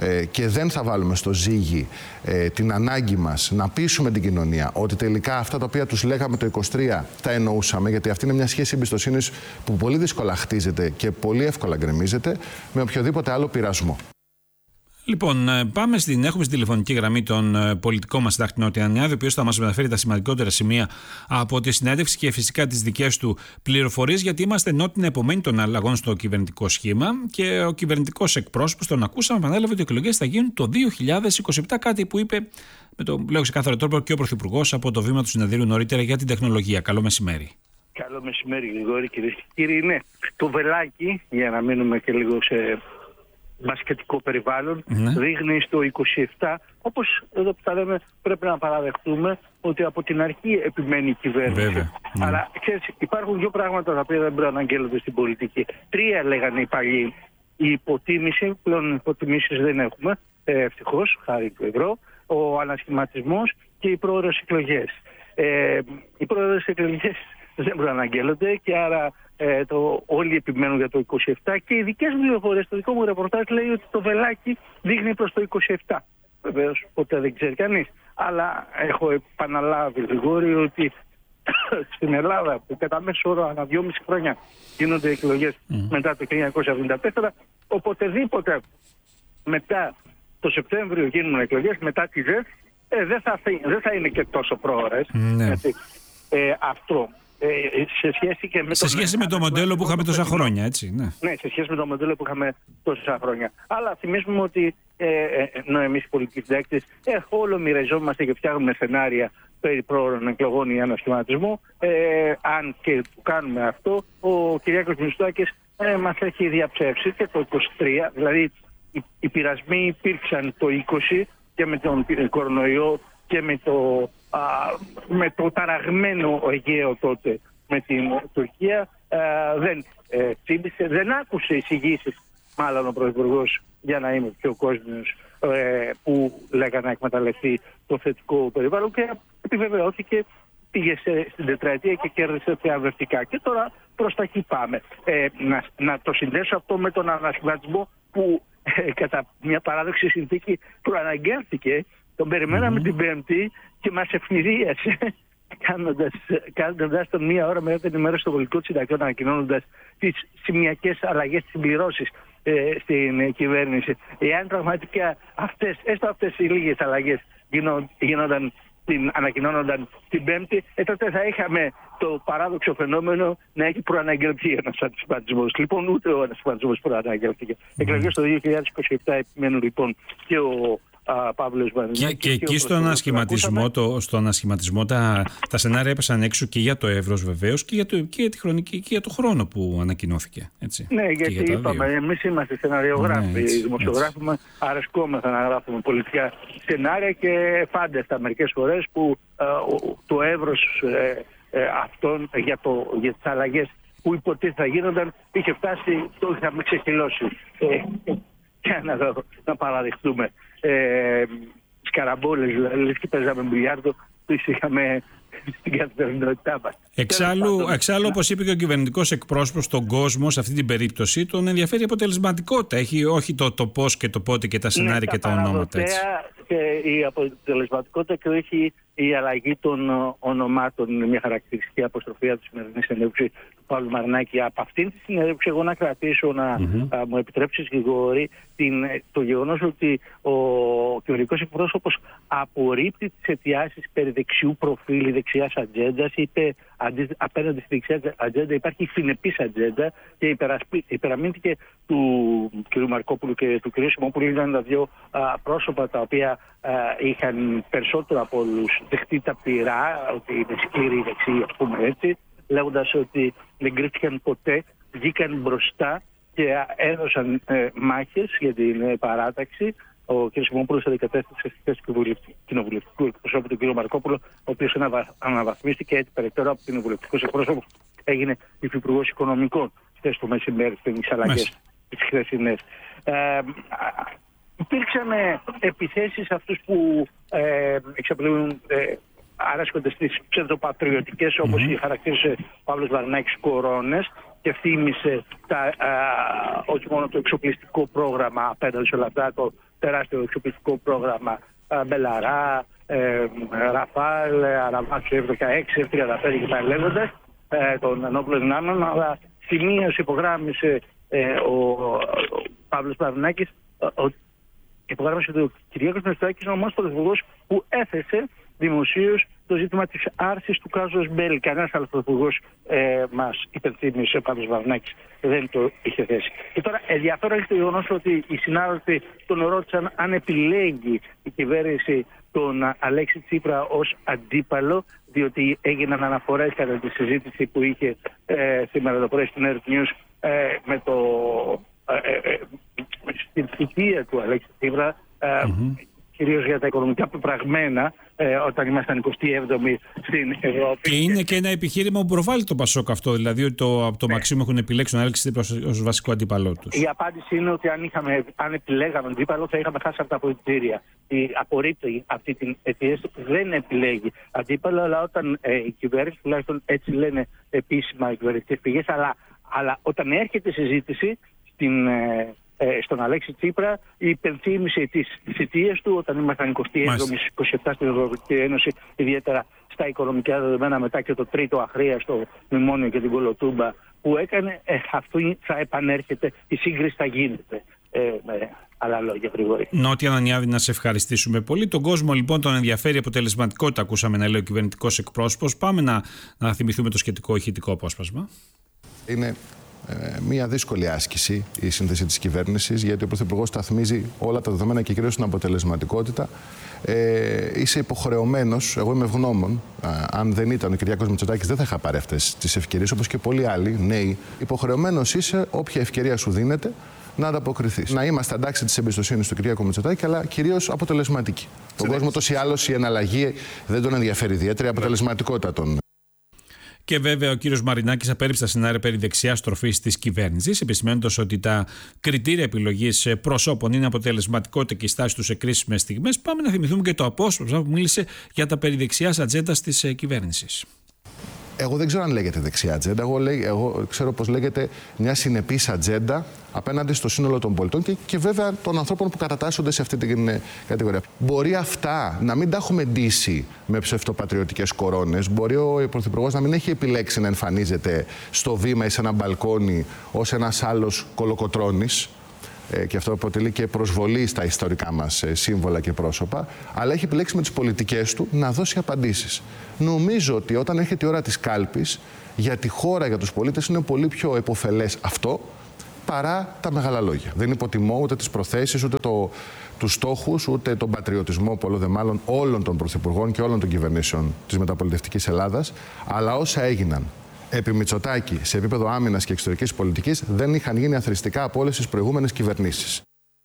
Speaker 12: ε, και δεν θα βάλουμε στο ζύγι ε, την ανάγκη μας να πείσουμε την κοινωνία ότι τελικά αυτά τα οποία τους λέγαμε το είκοσι τρία τα εννοούσαμε, γιατί αυτή είναι μια σχέση εμπιστοσύνης που πολύ δύσκολα χτίζεται και πολύ εύκολα γκρεμίζεται με οποιοδήποτε άλλο πειρασμό.
Speaker 7: Λοιπόν, πάμε στην. Έχουμε στην τηλεφωνική γραμμή τον πολιτικό μας συντάκτη Νότι Ανιάδη, ο οποίος θα μας μεταφέρει τα σημαντικότερα σημεία από τη συνέντευξη και φυσικά τις δικές του πληροφορίες, γιατί είμαστε Νότι την επομένη των αλλαγών στο κυβερνητικό σχήμα και ο κυβερνητικός εκπρόσωπος, τον ακούσαμε, επανέλαβε ότι οι εκλογές θα γίνουν το δύο χιλιάδες είκοσι επτά. Κάτι που είπε με τον λέω ξεκάθαρο τρόπο και ο Πρωθυπουργός από το βήμα του συνεδρίου νωρίτερα για την τεχνολογία. Καλό μεσημέρι.
Speaker 13: Καλό μεσημέρι, Γρηγόρη, κυρίες και κύριοι. Ναι, το βελάκι, για να μείνουμε και λίγο σε μπασκετικό περιβάλλον, ναι, δείχνει στο είκοσι επτά, όπως εδώ που τα λέμε, πρέπει να παραδεχτούμε ότι από την αρχή επιμένει η κυβέρνηση. Βέβαια, ναι. Αλλά ξέρεις, υπάρχουν δύο πράγματα τα οποία δεν πρέπει να αναγγέλλονται στην πολιτική. Τρία λέγανε οι παλιοί. Η υποτίμηση, πλέον υποτιμήσεις δεν έχουμε, ε, ευτυχώς, χάρη του ευρώ, ο ανασχηματισμός και οι πρόορες εκλογές. Ε, οι πρόορες εκλογές δεν πρέπει να αναγγέλλονται και άρα ε, το, όλοι επιμένουν για το είκοσι επτά και οι δικές μου πληροφορίες, το δικό μου ρεπορτάζ λέει ότι το βελάκι δείχνει προς το είκοσι επτά. Βεβαίως ποτέ δεν ξέρει κανείς. Αλλά έχω επαναλάβει, Γρηγόρη, ότι στην Ελλάδα που κατά μέσο όρο ανά δυόμιση χρόνια γίνονται εκλογές mm. μετά το χίλια εννιακόσια εβδομήντα τέσσερα, οποτεδήποτε μετά το Σεπτέμβριο γίνουν εκλογές, μετά τη ΔΕΘ, ε, δεν, θα, δεν θα είναι και τόσο πρόωρες. Mm. Ε, αυτό. Ε, σε σχέση, και με,
Speaker 7: σε σχέση με το μοντέλο που είχαμε τόσα χρόνια, έτσι. Ναι.
Speaker 13: ναι, σε σχέση με το μοντέλο που είχαμε τόσα χρόνια. Αλλά θυμίζουμε ότι ε, ε, ενώ εμείς οι πολιτικοί συντάκτες ε, όλο μοιραζόμαστε και φτιάχνουμε σενάρια περί πρόωρων εκλογών ή ανασχηματισμού. Ε, αν και κάνουμε αυτό, ο Κυριάκος Μητσοτάκης ε, μας έχει διαψεύσει και το είκοσι τρία. Δηλαδή, οι, οι πειρασμοί υπήρξαν το είκοσι και με τον κορονοϊό και με το, α, με το ταραγμένο Αιγαίο τότε με την Τουρκία. Α, δεν ε, τσίμπησε, δεν άκουσε εισηγήσεις, μάλλον ο Πρωθυπουργός, για να είμαι πιο κόσμιος, ε, που λέγανε να εκμεταλλευτεί το θετικό περιβάλλον και επιβεβαιώθηκε, πήγε σε, στην τετραετία και κέρδισε θεαυρευτικά. Και τώρα προς τα εκεί πάμε. Ε, να, να το συνδέσω αυτό με τον ανασχηματισμό που ε, κατά μια παράδοξη συνθήκη προαναγγέλθηκε. Τον περιμέναμε mm-hmm. την Πέμπτη και μας ευνηδίασε κάνοντας, κάνοντας τον μία ώρα μετά την ημέρα στο Βολικό Συντακτήριο, ανακοινώνοντας τις σημειακές αλλαγές, τις συμπληρώσεις ε, στην ε, κυβέρνηση. Εάν πραγματικά αυτές, έστω αυτές οι λίγες αλλαγές γινό, γινόταν, την, ανακοινώνονταν την Πέμπτη, ε, τότε θα είχαμε το παράδοξο φαινόμενο να έχει προαναγγελθεί ένας ανασχηματισμός. Λοιπόν, ούτε ο ανασχηματισμός προαναγγελθήκε. Mm-hmm. Εκλογές το δύο χιλιάδες είκοσι επτά επιμένουν λοιπόν και ο Παύλος Βαρδινάκης. Και, και, και εκεί στον ανασχηματισμό, το, στο ανασχηματισμό τα, τα σενάρια έπεσαν έξω και για το εύρος βεβαίως και για το, και για τη χρονική, και για το χρόνο που ανακοινώθηκε. Έτσι. Ναι, γιατί για είπαμε, εμείς είμαστε σεναριογράφοι. Ναι, οι δημοσιογράφοι μας αρεσκόμεθα να γράφουμε πολιτικά σενάρια και φάνταστα μερικές φορές που ε, το εύρος ε, ε, αυτών για, το, για τις αλλαγές που υποτίθεται θα γίνονταν είχε φτάσει, το είχαμε ξεχυλώσει. Ε, και να, να παραδειχτούμε. Ε, σκαραμπόλες, δηλαδή και παίζαμε μπιλιάρδο, το είχαμε στην καθημερινότητά μας.
Speaker 7: Εξάλλου, εξάλλου όπως είπε και ο κυβερνητικός εκπρόσωπος, στον κόσμο σε αυτή την περίπτωση τον ενδιαφέρει η αποτελεσματικότητα. Έχει όχι το, το πώς και το πότε και τα σενάρια ναι, και τα, τα ονόματα. Έτσι.
Speaker 13: Και η αποτελεσματικότητα και όχι η αλλαγή των ονομάτων είναι μια χαρακτηριστική αποστροφή από τη σημερινή συνέντευξη του Παύλου Βαρδινάκη. Από αυτήν τη συνέντευξη, εγώ να κρατήσω, να mm-hmm. α, μου επιτρέψεις, Γρηγόρη, το γεγονός ότι ο κυβερνητικός εκπρόσωπος απορρίπτει τις αιτιάσεις περί δεξιού προφίλ, δεξιάς ατζέντας, είπε αντί, απέναντι στη δεξιά ατζέντα υπάρχει συνεπής ατζέντα και υπεραμείνθηκε του κ. Μαρκόπουλου και του κ. Σιμόπουλου. Ήταν τα δύο α, πρόσωπα τα οποία α, είχαν περισσότερο από όλους δεχτεί τα πειρά, ότι είναι σκληροί δεξιοί, ας πούμε έτσι, λέγοντας ότι δεν κρίθηκαν ποτέ, βγήκαν μπροστά και έδωσαν ε, μάχες για την ε, παράταξη. Ο κ. Σιμόπουλος αντικατέστησε στη θέση του κοινοβουλευτικού εκπροσώπου του κ. Μαρκόπουλο, ο οποίος αναβαθμίστηκε έτσι περαιτέρω από την κοινοβουλευτικός εκπρόσωπο, έγινε υφυπουργός οικονομικών χθες το μεσημέρι στις αλλαγές τις χθεσινές. Ε, υπήρξαν επιθέσεις αυτούς που ε, εξαπλούν, ε, αρέσκονται στις ψευδοπατριωτικές, όπως mm-hmm. χαρακτήρισε ο Παύλος Βαρδινάκης, κορώνες, και θύμισε τα, α, όχι μόνο το εξοπλιστικό πρόγραμμα απέναντι σε όλα αυτά, το, τεράστιο εξοπλιστικό πρόγραμμα Μπελαρά, ε, Ραφάλ, Αραβάξ εφ δεκαέξι, εφ τριάντα πέντε και τα λέγοντας ε, των ενόπλων δυνάμεων, αλλά σημείωσε, υπογράμμισε ε, ο, ο Παύλος Μαρινάκης, ο, υπογράμμισε ότι ο Κυριάκος Μητσοτάκης είναι ο μόνος πρωθυπουργός που έθεσε δημοσίως το ζήτημα της άρσης του κάζους Μπέλ. Κανένας άλλος πρωθυπουργός ε, μας υπενθύμισε, ο Παύλος Μαρινάκης δεν το είχε θέσει. Και τώρα ενδιαφέρον έχει το γεγονός ότι οι συνάδελφοι τον ρώτησαν αν επιλέγει η κυβέρνηση τον Αλέξη Τσίπρα ως αντίπαλο, διότι έγιναν αναφορές κατά τη συζήτηση που είχε ε, σήμερα το πρωί στην Earth News ε, με το, ε, ε, στην θητεία του Αλέξη Τσίπρα, ε, mm-hmm. κυρίως για τα οικονομικά πεπραγμένα, ε, όταν ήμασταν εικοστή έβδομη στην Ευρώπη.
Speaker 7: Και είναι και ένα επιχείρημα που προβάλλει το Πασόκ αυτό, δηλαδή ότι το, από το Μαξίμου έχουν επιλέξει τον Αλέξη Τσίπρα ως βασικό αντίπαλό τους.
Speaker 13: Η απάντηση είναι ότι αν, είχαμε, αν επιλέγαμε αντίπαλο θα είχαμε χάσει από τα αποδυτήρια. Η απορρίπτει αυτή την αιτία, δεν επιλέγει αντίπαλο, αλλά όταν ε, η κυβέρνηση, τουλάχιστον έτσι λένε επίσημα οι κυβερνητικές πηγές, αλλά, αλλά όταν έρχεται συζήτηση στην. Ε, στον Αλέξη Τσίπρα, η υπενθύμηση της θητείας του όταν ήμασταν εικοστή έβδομη είκοσι επτά στην Ευρωπαϊκή Ένωση, ιδιαίτερα στα οικονομικά δεδομένα μετά και το τρίτο αχρίαστο μνημόνιο και την Κολοτούμπα που έκανε, ε, αυτό θα επανέρχεται, η σύγκριση θα γίνεται. Ε, με άλλα λόγια, γρήγορη.
Speaker 7: Νότια Ανανιάδη, να σε ευχαριστήσουμε πολύ. Τον κόσμο λοιπόν τον ενδιαφέρει η αποτελεσματικότητα, ακούσαμε να λέει ο κυβερνητικός εκπρόσωπος. Πάμε να, να θυμηθούμε το σχετικό ηχητικό απόσπασμα.
Speaker 12: Είναι μια δύσκολη άσκηση η σύνθεση της κυβέρνησης, γιατί ο Πρωθυπουργός σταθμίζει όλα τα δεδομένα και κυρίως την αποτελεσματικότητα. Ε, είσαι υποχρεωμένος, εγώ είμαι ευγνώμων, αν δεν ήταν ο Κυριάκος Μητσοτάκης δεν θα είχα πάρει αυτές τις ευκαιρίες, όπως και πολλοί άλλοι νέοι. Υποχρεωμένος είσαι, όποια ευκαιρία σου δίνεται, να ανταποκριθείς. Να είμαστε αντάξει της εμπιστοσύνης του Κυριάκου Μητσοτάκη, αλλά κυρίως αποτελεσματικοί. Τον κόσμο τόσο ή άλλως η εναλλαγή δεν τον ενδιαφέρει ιδιαίτερα, η αποτελεσματικότητα των.
Speaker 7: Και βέβαια ο κύριος Μαρινάκης απέρριψε τα σενάρια περί δεξιάς στροφής της κυβέρνησης, επισημαίνοντας ότι τα κριτήρια επιλογής προσώπων είναι αποτελεσματικότητα και η στάση τους σε κρίσιμες στιγμές. Πάμε να θυμηθούμε και το απόσπασμα που μίλησε για τα περί δεξιάς ατζέντας της κυβέρνησης.
Speaker 12: Εγώ δεν ξέρω αν λέγεται δεξιά ατζέντα. Εγώ, εγώ ξέρω πως λέγεται μια συνεπής ατζέντα απέναντι στο σύνολο των πολιτών και, και βέβαια των ανθρώπων που κατατάσσονται σε αυτή την κατηγορία. Μπορεί αυτά να μην τα έχουμε ντύσει με ψευτοπατριωτικές κορώνες. Μπορεί ο Πρωθυπουργός να μην έχει επιλέξει να εμφανίζεται στο βήμα ή σε ένα μπαλκόνι ως ένας άλλος Κολοκοτρώνης. Και αυτό αποτελεί και προσβολή στα ιστορικά μας σύμβολα και πρόσωπα, αλλά έχει επιλέξει με τις πολιτικές του να δώσει απαντήσεις. Νομίζω ότι όταν έρχεται η ώρα της κάλπης, για τη χώρα, για τους πολίτες, είναι πολύ πιο επωφελές αυτό παρά τα μεγάλα λόγια. Δεν υποτιμώ ούτε τις προθέσεις, ούτε το, τους στόχους, ούτε τον πατριωτισμό, πολλό δε μάλλον, όλων των πρωθυπουργών και όλων των κυβερνήσεων της μεταπολιτευτικής Ελλάδας, αλλά όσα έγιναν επί Μητσοτάκη σε επίπεδο άμυνας και εξωτερικής πολιτικής δεν είχαν γίνει αθροιστικά από όλες τις προηγούμενες κυβερνήσεις.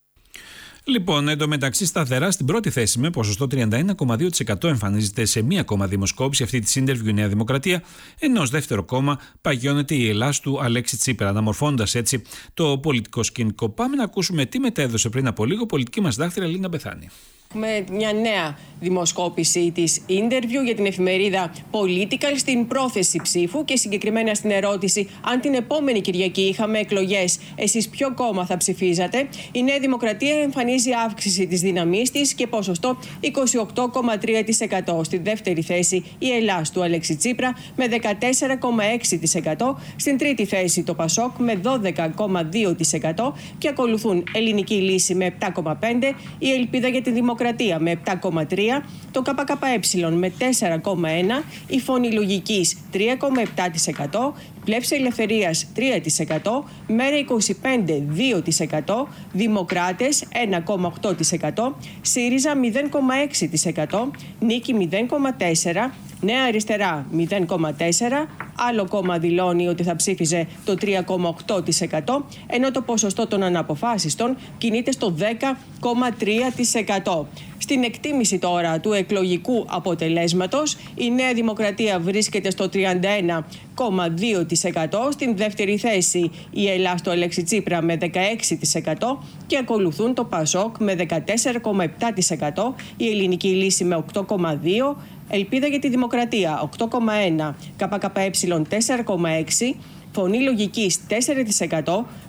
Speaker 7: Λοιπόν, εντωμεταξύ σταθερά στην πρώτη θέση με ποσοστό τριάντα ένα κόμμα δύο τοις εκατό εμφανίζεται σε μία ακόμα δημοσκόπηση, αυτή τη Interview Νέα Δημοκρατία, ενώ ως δεύτερο κόμμα παγιώνεται η Ελλάς του Αλέξη Τσίπρα, αναμορφώνοντας έτσι το πολιτικό σκηνικό. Πάμε να ακούσουμε τι μετέδωσε πριν από λίγο πολιτική μας δάκτυρα Λίνα Μπεθάνη.
Speaker 14: Έχουμε μια νέα δημοσκόπηση της Interview για την εφημερίδα Political στην πρόθεση ψήφου και συγκεκριμένα στην ερώτηση αν την επόμενη Κυριακή είχαμε εκλογές, εσείς ποιο κόμμα θα ψηφίζατε. Η Νέα Δημοκρατία εμφανίζει αύξηση της δύναμής της και ποσοστό είκοσι οκτώ κόμμα τρία τοις εκατό. Στη δεύτερη θέση η Ελλάς του Αλέξη Τσίπρα με δεκατέσσερα κόμμα έξι τοις εκατό. Στην τρίτη θέση το Πασόκ με δώδεκα κόμμα δύο τοις εκατό και ακολουθούν Ελληνική Λύση με επτά κόμμα πέντε τοις εκατό, η Ελπίδα για τη Δημοκρατία με επτά κόμμα τρία τοις εκατό, το ΚΚΕ με τέσσερα κόμμα ένα τοις εκατό, η Φωνή Λογικής τρία κόμμα επτά τοις εκατό, Πλεύση Ελευθερίας τρία τοις εκατό, Μέρα είκοσι πέντε δύο τοις εκατό, Δημοκράτες ένα κόμμα οκτώ τοις εκατό, ΣΥΡΙΖΑ μηδέν κόμμα έξι τοις εκατό, Νίκη μηδέν κόμμα τέσσερα τοις εκατό, Νέα Αριστερά μηδέν κόμμα τέσσερα τοις εκατό, άλλο κόμμα δηλώνει ότι θα ψήφιζε το τρία κόμμα οκτώ τοις εκατό, ενώ το ποσοστό των αναποφάσιστων κινείται στο δέκα κόμμα τρία τοις εκατό. Στην εκτίμηση τώρα του εκλογικού αποτελέσματος, η Νέα Δημοκρατία βρίσκεται στο τριάντα ένα κόμμα δύο τοις εκατό, στην δεύτερη θέση η Ελλάς του Αλέξη Τσίπρα με δεκαέξι τοις εκατό και ακολουθούν το Πασόκ με δεκατέσσερα κόμμα επτά τοις εκατό, η Ελληνική Λύση με οκτώ κόμμα δύο τοις εκατό, Ελπίδα για τη Δημοκρατία οκτώ κόμμα ένα τοις εκατό, ΚΚΕ τέσσερα κόμμα έξι τοις εκατό, Φωνή Λογικής τέσσερα τοις εκατό,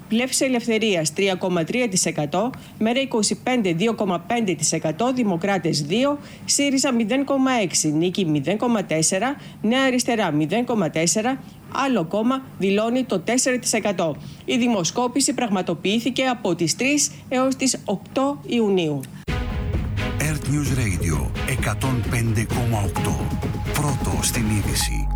Speaker 14: Πλεύση Ελευθερίας τρία κόμμα τρία τοις εκατό, Μέρα είκοσι πέντε δύο κόμμα πέντε τοις εκατό, Δημοκράτες δύο, ΣΥΡΙΖΑ μηδέν κόμμα έξι, Νίκη μηδέν κόμμα τέσσερα, Νέα Αριστερά μηδέν κόμμα τέσσερα, άλλο κόμμα δηλώνει το τέσσερα τοις εκατό. Η δημοσκόπηση πραγματοποιήθηκε από τις τρεις έως τις οκτώ Ιουνίου.
Speaker 2: Earth News Radio εκατόν πέντε κόμμα οκτώ. Πρώτο στην είδηση.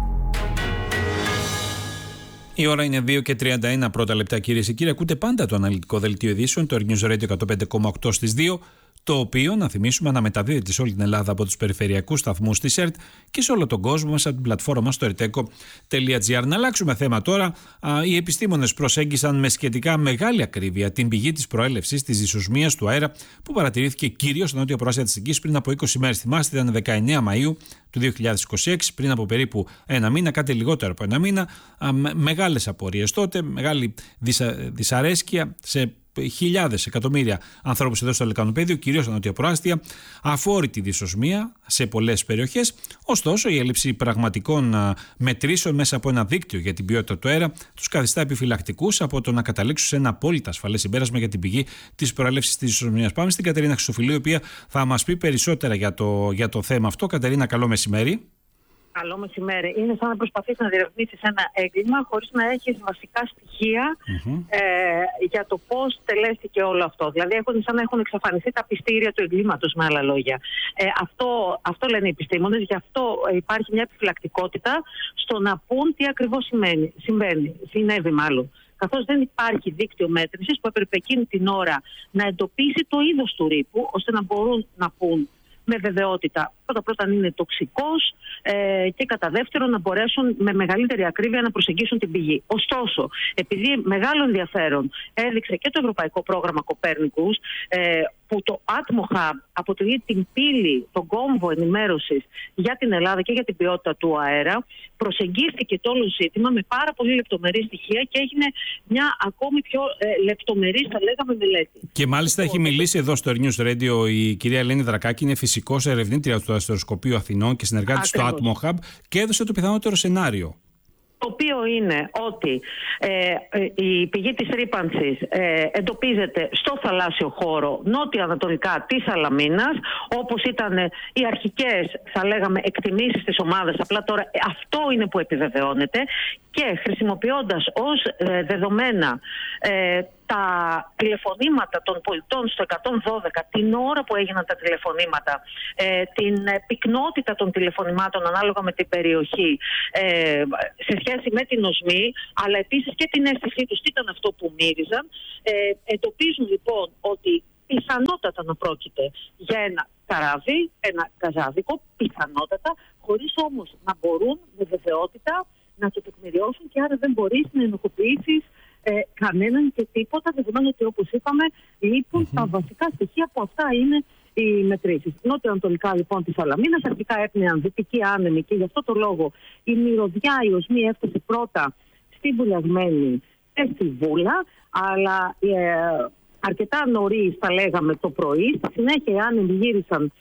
Speaker 7: Η ώρα είναι δύο και τριάντα ένα πρώτα λεπτά, κυρίες και κύριοι. Ακούτε πάντα το αναλυτικό δελτίο ειδήσεων, το Earth News Radio εκατόν πέντε κόμμα οκτώ στις δύο, το οποίο, να θυμίσουμε, αναμεταδίδεται σε όλη την Ελλάδα από τους περιφερειακούς σταθμούς της ΕΡΤ και σε όλο τον κόσμο μέσα από την πλατφόρμα μας στο ερτέκο τελεία τζι άρ. Να αλλάξουμε θέμα τώρα. Οι επιστήμονες προσέγγισαν με σχετικά μεγάλη ακρίβεια την πηγή της προέλευσης της δυσοσμίας του αέρα που παρατηρήθηκε κυρίως στα νότια προάστια της Αττικής πριν από είκοσι μέρες. Θυμάστε, ήταν δεκαεννέα Μαΐου του δύο χιλιάδες είκοσι έξι, πριν από περίπου ένα μήνα, κάτι λιγότερο από ένα μήνα. Μεγάλες απορίες τότε, μεγάλη δυσα, δυσαρέσκεια σε χιλιάδες, εκατομμύρια ανθρώπους εδώ στο Λεκανοπέδιο, κυρίως στα νότια προάστια, αφόρητη δυσοσμία σε πολλές περιοχές. Ωστόσο, η έλλειψη πραγματικών μετρήσεων μέσα από ένα δίκτυο για την ποιότητα του αέρα τους καθιστά επιφυλακτικούς από το να καταλήξουν σε ένα απόλυτα ασφαλές συμπέρασμα για την πηγή της προέλευσης της δυσοσμίας. Πάμε στην Κατερίνα Χρυσοφυλίου, η οποία θα μας πει περισσότερα για το, για το θέμα αυτό. Κατερίνα, καλό μεσημέρι.
Speaker 15: Καλό μεσημέρι. Είναι σαν να προσπαθείς να διερευνήσεις ένα έγκλημα χωρίς να έχεις βασικά στοιχεία mm-hmm. ε, για το πώς τελέστηκε όλο αυτό. Δηλαδή, έχουν, σαν να έχουν εξαφανιστεί τα πιστήρια του εγκλήματος, με άλλα λόγια. Ε, αυτό, αυτό λένε οι επιστήμονες, γι' αυτό υπάρχει μια επιφυλακτικότητα στο να πούν τι ακριβώς σημαίνει, συμβαίνει, συνέβη μάλλον. Καθώς δεν υπάρχει δίκτυο μέτρησης που έπρεπε εκείνη την ώρα να εντοπίσει το είδος του ρήπου, ώστε να μπορούν να πούν με βεβαιότητα πρώτα πρώτα αν είναι τοξικός ε, και κατά δεύτερον να μπορέσουν με μεγαλύτερη ακρίβεια να προσεγγίσουν την πηγή. Ωστόσο, επειδή μεγάλο ενδιαφέρον έδειξε και το Ευρωπαϊκό Πρόγραμμα Κοπέρνικους, ε, που το Atmohub αποτελεί την πύλη, τον κόμβο ενημέρωσης για την Ελλάδα και για την ποιότητα του αέρα, προσεγγίστηκε το όλο ζήτημα με πάρα πολύ λεπτομερή στοιχεία και έγινε μια ακόμη πιο ε, λεπτομερή, θα λέγαμε, μελέτη. Και μάλιστα έχει μιλήσει εδώ στο Earth News Radio η κυρία Ελένη Δρακάκη, είναι φυσικός ερευνήτρια του Αστεροσκοπείου Αθηνών και συνεργάτης στο Atmohub, και έδωσε το πιθανότερο σενάριο. Το οποίο είναι ότι ε, η πηγή της ρύπανσης ε, εντοπίζεται στο θαλάσσιο χώρο νότιο-ανατολικά της Σαλαμίνας, όπως ήταν οι αρχικές, θα λέγαμε, εκτιμήσεις της ομάδας. Απλά τώρα αυτό είναι που επιβεβαιώνεται, και χρησιμοποιώντας ως ε, δεδομένα ε, τα τηλεφωνήματα των πολιτών στο εκατόν δώδεκα, την ώρα που έγιναν τα τηλεφωνήματα, ε, την πυκνότητα των τηλεφωνημάτων ανάλογα με την περιοχή, ε, σε σχέση με την οσμή, αλλά επίσης και την αίσθησή τους τι ήταν αυτό που μύριζαν, ε, εντοπίζουν λοιπόν ότι πιθανότατα να πρόκειται για ένα καράβι, ένα καζάδικο, πιθανότατα, χωρίς όμως να μπορούν με βεβαιότητα να το τεκμηριώσουν, και άρα δεν μπορείς να ενοχοποιήσεις ε, κανέναν και τίποτα, δεδομένου ότι, όπως είπαμε, λείπουν mm-hmm. τα βασικά στοιχεία που αυτά είναι οι μετρήσεις. Νότιο-ανατολικά λοιπόν της Σαλαμίνας, αρχικά έπνεαν δυτική άνεμη, και γι' αυτό το λόγο η μυρωδιά, η οσμή έφτασε πρώτα στη Βουλιαγμένη και στη Βούλα, αλλά ε, αρκετά νωρίς, θα λέγαμε, το πρωί. Στη συνέχεια οι άνεμοι γύρισαν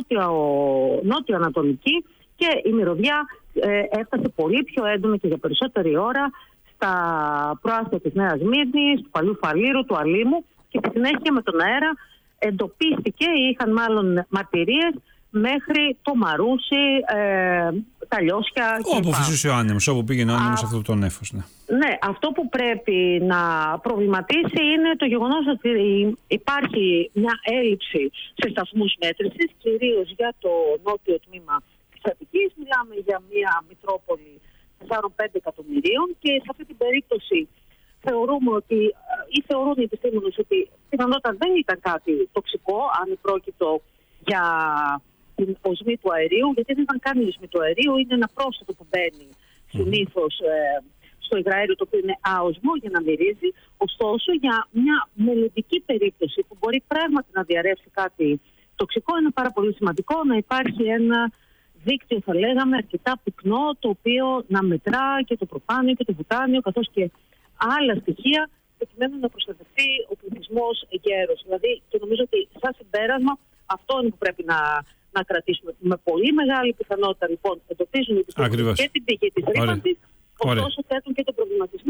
Speaker 15: νότιο-ανατολική και η μυρωδιά ε, έφτασε πολύ πιο έντονα και για περισσότερη ώρα στα προάστια της Νέας Μύρνης, του Παλιού Φαλήρου, του Αλήμου, και στη συνέχεια με τον αέρα εντοπίστηκε, είχαν μάλλον μαρτυρίες, μέχρι το Μαρούσι, ε, τα Λιώσια.
Speaker 7: Όπου φυσούσε ο άνεμος, όπου πήγαινε ο άνεμος, αυτό το νέφος. Ναι.
Speaker 15: ναι, αυτό που πρέπει να προβληματίσει είναι το γεγονός ότι υπάρχει μια έλλειψη σε σταθμούς μέτρησης, κυρίως για το νότιο τμήμα της Αττικής. Μιλάμε για μια Μητρόπολη τεσσάρων πέντε εκατομμυρίων, και σε αυτή την περίπτωση θεωρούμε ότι, ή θεωρούν οι επιστήμονες ότι πιθανότατα δεν ήταν κάτι τοξικό, αν πρόκειτο για την οσμή του αερίου, γιατί δεν ήταν καν η οσμή του αερίου, είναι ένα πρόσθετο που μπαίνει συνήθως ε, στο υγραέριο, το οποίο είναι άοσμο για να μυρίζει. Ωστόσο, για μια μελλοντική περίπτωση που μπορεί πράγματι να διαρρεύσει κάτι τοξικό, είναι πάρα πολύ σημαντικό να υπάρχει ένα δίκτυο, θα λέγαμε, αρκετά πυκνό, το οποίο να μετρά και το προπάνιο και το βουτάνιο, καθώς και άλλα στοιχεία, προκειμένου να προστατευτεί ο πληθυσμός εγκαίρος. Δηλαδή, και νομίζω ότι σαν συμπέρασμα αυτό είναι που πρέπει να, να κρατήσουμε. Με πολύ μεγάλη πιθανότητα, λοιπόν, εντοπίζουν οι επιστήμονες και την πηγή της ρήπανσης, ωστόσο θέτουν και τον προβληματισμό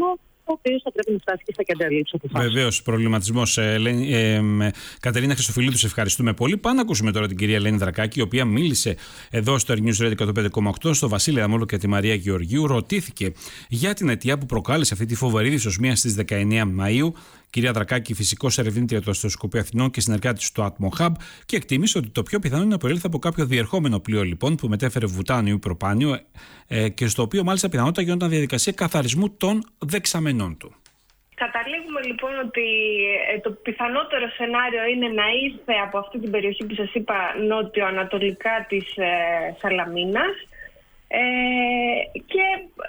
Speaker 15: ο οποίος θα πρέπει να φτάσει και στα κέντρα λήψης αποφάσεων.
Speaker 7: Βεβαίως, προβληματισμός. Ε, ε, ε, Κατερίνα Χριστοφιλίδου, σε ευχαριστούμε πολύ. Πάμε να ακούσουμε τώρα την κυρία Ελένη Δρακάκη, η οποία μίλησε εδώ στο Air News Radio εκατόν πέντε κόμμα οκτώ, στο Βασίλη Αμόλο και τη Μαρία Γεωργίου. Ρωτήθηκε για την αιτία που προκάλεσε αυτή τη φοβερή δυσοσμία στις δεκαεννέα Μαΐου. Κυρία Δρακάκη, φυσικός ερευνήτρια του Αστροσκοπείου Αθηνών και συνεργάτη του Atmo Hub, και εκτίμησε ότι το πιο πιθανό είναι να προήλθε από κάποιο διερχόμενο πλοίο λοιπόν που μετέφερε βουτάνιο ή προπάνιο ε, και στο οποίο μάλιστα πιθανότατα γινόταν διαδικασία καθαρισμού των δεξαμενών του.
Speaker 16: Καταλήγουμε λοιπόν ότι το πιθανότερο σενάριο είναι να ήρθε από αυτή την περιοχή που σας είπα νότιο-ανατολικά της ε, Σαλαμίνας. Ε, και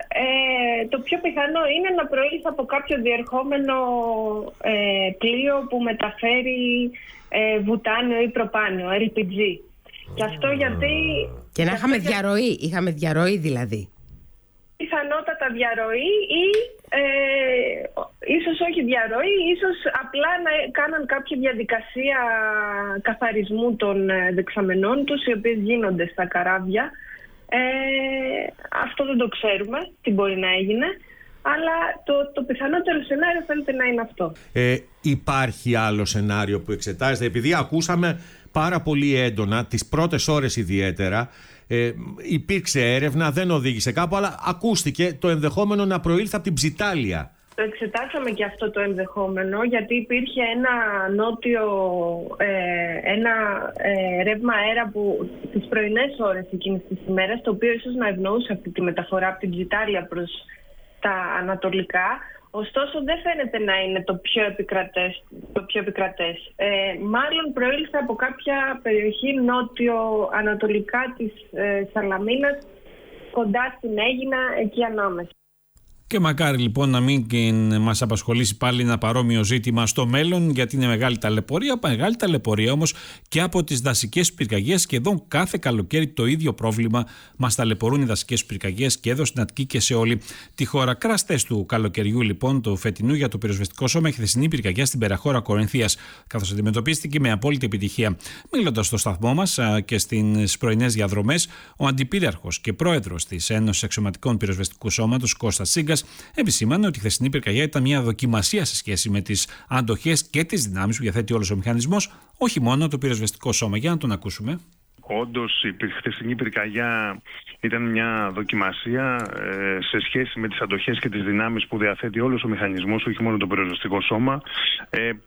Speaker 16: ε, το πιο πιθανό είναι να προήλθε από κάποιο διερχόμενο ε, πλοίο που μεταφέρει ε, βουτάνιο ή προπάνιο, ελ πι τζι. Και αυτό γιατί...
Speaker 17: Και να είχαμε διαρροή, είχαμε διαρροή δηλαδή.
Speaker 16: Πιθανότατα διαρροή ή ε, ίσως όχι διαρροή, ίσως απλά να κάναν κάποια διαδικασία καθαρισμού των δεξαμενών τους, οι οποίες γίνονται στα καράβια. Ε, αυτό δεν το ξέρουμε τι μπορεί να έγινε, αλλά το, το πιθανότερο σενάριο φαίνεται να είναι αυτό.
Speaker 18: Ε, υπάρχει άλλο σενάριο που εξετάζεται? Επειδή ακούσαμε πάρα πολύ έντονα, τις πρώτες ώρες ιδιαίτερα, ε, υπήρξε έρευνα, δεν οδήγησε κάπου, αλλά ακούστηκε το ενδεχόμενο να προήλθε από την Ψιτάλια.
Speaker 16: Το εξετάσαμε και αυτό το ενδεχόμενο, γιατί υπήρχε ένα νότιο, ε, ένα ε, ρεύμα αέρα που τις πρωινές ώρες εκείνης της ημέρας, το οποίο ίσως να ευνοούσε αυτή τη μεταφορά από την Ψιτάλια προς τα ανατολικά. Ωστόσο δεν φαίνεται να είναι το πιο επικρατές. Το πιο επικρατές. Ε, μάλλον προήλθε από κάποια περιοχή νότιο-ανατολικά της ε, Σαλαμίνας, κοντά στην Αίγινα, εκεί ανάμεσα.
Speaker 7: Και μακάρι λοιπόν να μην μας απασχολήσει πάλι ένα παρόμοιο ζήτημα στο μέλλον, γιατί είναι μεγάλη ταλαιπωρία. Μεγάλη ταλαιπωρία όμως και από τις δασικές πυρκαγιές. Σχεδόν κάθε καλοκαίρι το ίδιο πρόβλημα μας ταλαιπωρούν οι δασικές πυρκαγιές και εδώ στην Αττική και σε όλη τη χώρα. Κραστές του καλοκαιριού λοιπόν του φετινού για το πυροσβεστικό σώμα η χθεσινή πυρκαγιά στην Περαχώρα Κορινθίας, καθώς αντιμετωπίστηκε με απόλυτη επιτυχία. Μιλώντας στο σταθμό μας και στις πρωινές διαδρομές, ο αντιπύριαρχος και πρόεδρος της Ένωσης Αξιωματικών Πυροσβεστικού Σώματος, Κώστας Τσίγκας, επισήμανε ότι η χθεσινή πυρκαγιά ήταν μια δοκιμασία σε σχέση με τις αντοχές και τις δυνάμεις που διαθέτει όλος ο μηχανισμός, όχι μόνο το πυροσβεστικό σώμα. Για να τον ακούσουμε.
Speaker 19: Όντως η χθεσινή πυρκαγιά ήταν μια δοκιμασία ε, σε σχέση με τις αντοχές και τις δυνάμεις που διαθέτει όλος ο μηχανισμός, όχι μόνο το πυροσβεστικό σώμα. Ε, ε,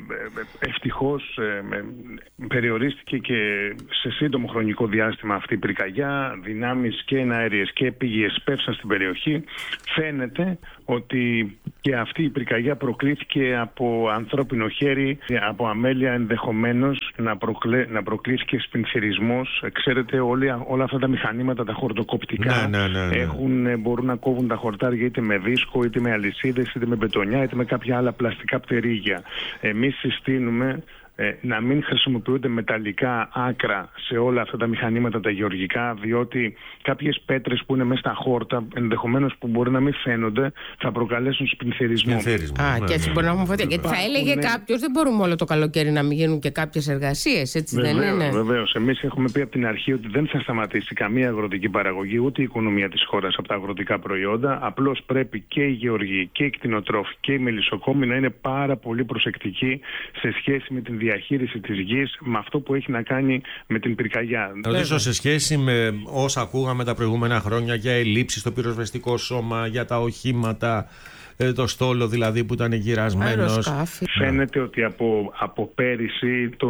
Speaker 19: ευτυχώς ε, ε, περιορίστηκε και σε σύντομο χρονικό διάστημα αυτή η πυρκαγιά. Δυνάμεις και εναέριες και πηγές πέφτουν στην περιοχή. Φαίνεται ότι και αυτή η πυρκαγιά προκλήθηκε από ανθρώπινο χέρι, από αμέλεια, ενδεχομένως να, προκλέ, να προκλήθηκε σπινθυρισμός. Ξέρετε, όλοι, όλα αυτά τα μηχανήματα, τα χορτοκοπτικά,
Speaker 18: ναι, ναι, ναι, ναι.
Speaker 19: Έχουν, μπορούν να κόβουν τα χορτάρια είτε με δίσκο, είτε με αλυσίδες, είτε με μπετονιά, είτε με κάποια άλλα πλαστικά πτερίγια. Εμείς συστήνουμε ε, να μην χρησιμοποιούνται μεταλλικά άκρα σε όλα αυτά τα μηχανήματα τα γεωργικά, διότι κάποιες πέτρες που είναι μέσα στα χόρτα, ενδεχομένως που μπορεί να μην φαίνονται, θα προκαλέσουν σπινθυρισμό.
Speaker 17: Α, και έτσι μπορεί να έχουμε φωτιά. Γιατί θα έλεγε κάποιος, δεν μπορούμε όλο το καλοκαίρι να μην γίνουν και κάποιες εργασίες, έτσι
Speaker 19: βεβαίως,
Speaker 17: δεν είναι?
Speaker 19: Βεβαίως. Εμείς έχουμε πει από την αρχή ότι δεν θα σταματήσει καμία αγροτική παραγωγή, ούτε η οικονομία της χώρας από τα αγροτικά προϊόντα. Απλώς πρέπει και οι γεωργοί και οι κτηνοτρόφοι και οι μελισσοκόμοι να είναι πάρα πολύ προσεκτικοί σε σχέση με την διαχείριση της γης, με αυτό που έχει να κάνει με την πυρκαγιά.
Speaker 18: Ρωτήσω σε σχέση με όσα ακούγαμε τα προηγούμενα χρόνια για ελλείψεις στο πυροσβεστικό σώμα, για τα οχήματα, το στόλο δηλαδή που ήταν γυρασμένος.
Speaker 19: Φαίνεται ότι από, από πέρυσι το,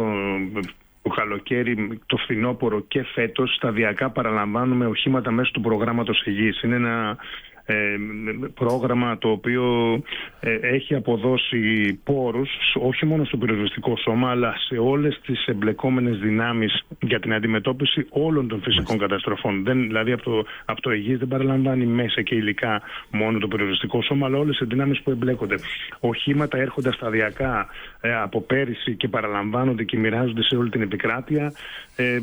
Speaker 19: το καλοκαίρι, το φθινόπωρο και φέτος σταδιακά παραλαμβάνουμε οχήματα μέσω του προγράμματος υγιής. Είναι ένα Ε, πρόγραμμα το οποίο ε, έχει αποδώσει πόρους όχι μόνο στο πυροσβεστικό σώμα αλλά σε όλες τις εμπλεκόμενες δυνάμεις για την αντιμετώπιση όλων των φυσικών καταστροφών. Δεν, δηλαδή από το, από το υγιής δεν παραλαμβάνει μέσα και υλικά μόνο το πυροσβεστικό σώμα, αλλά όλες τις δυνάμεις που εμπλέκονται. Οχήματα έρχονται σταδιακά ε, από πέρυσι και παραλαμβάνονται και μοιράζονται σε όλη την επικράτεια. Ε,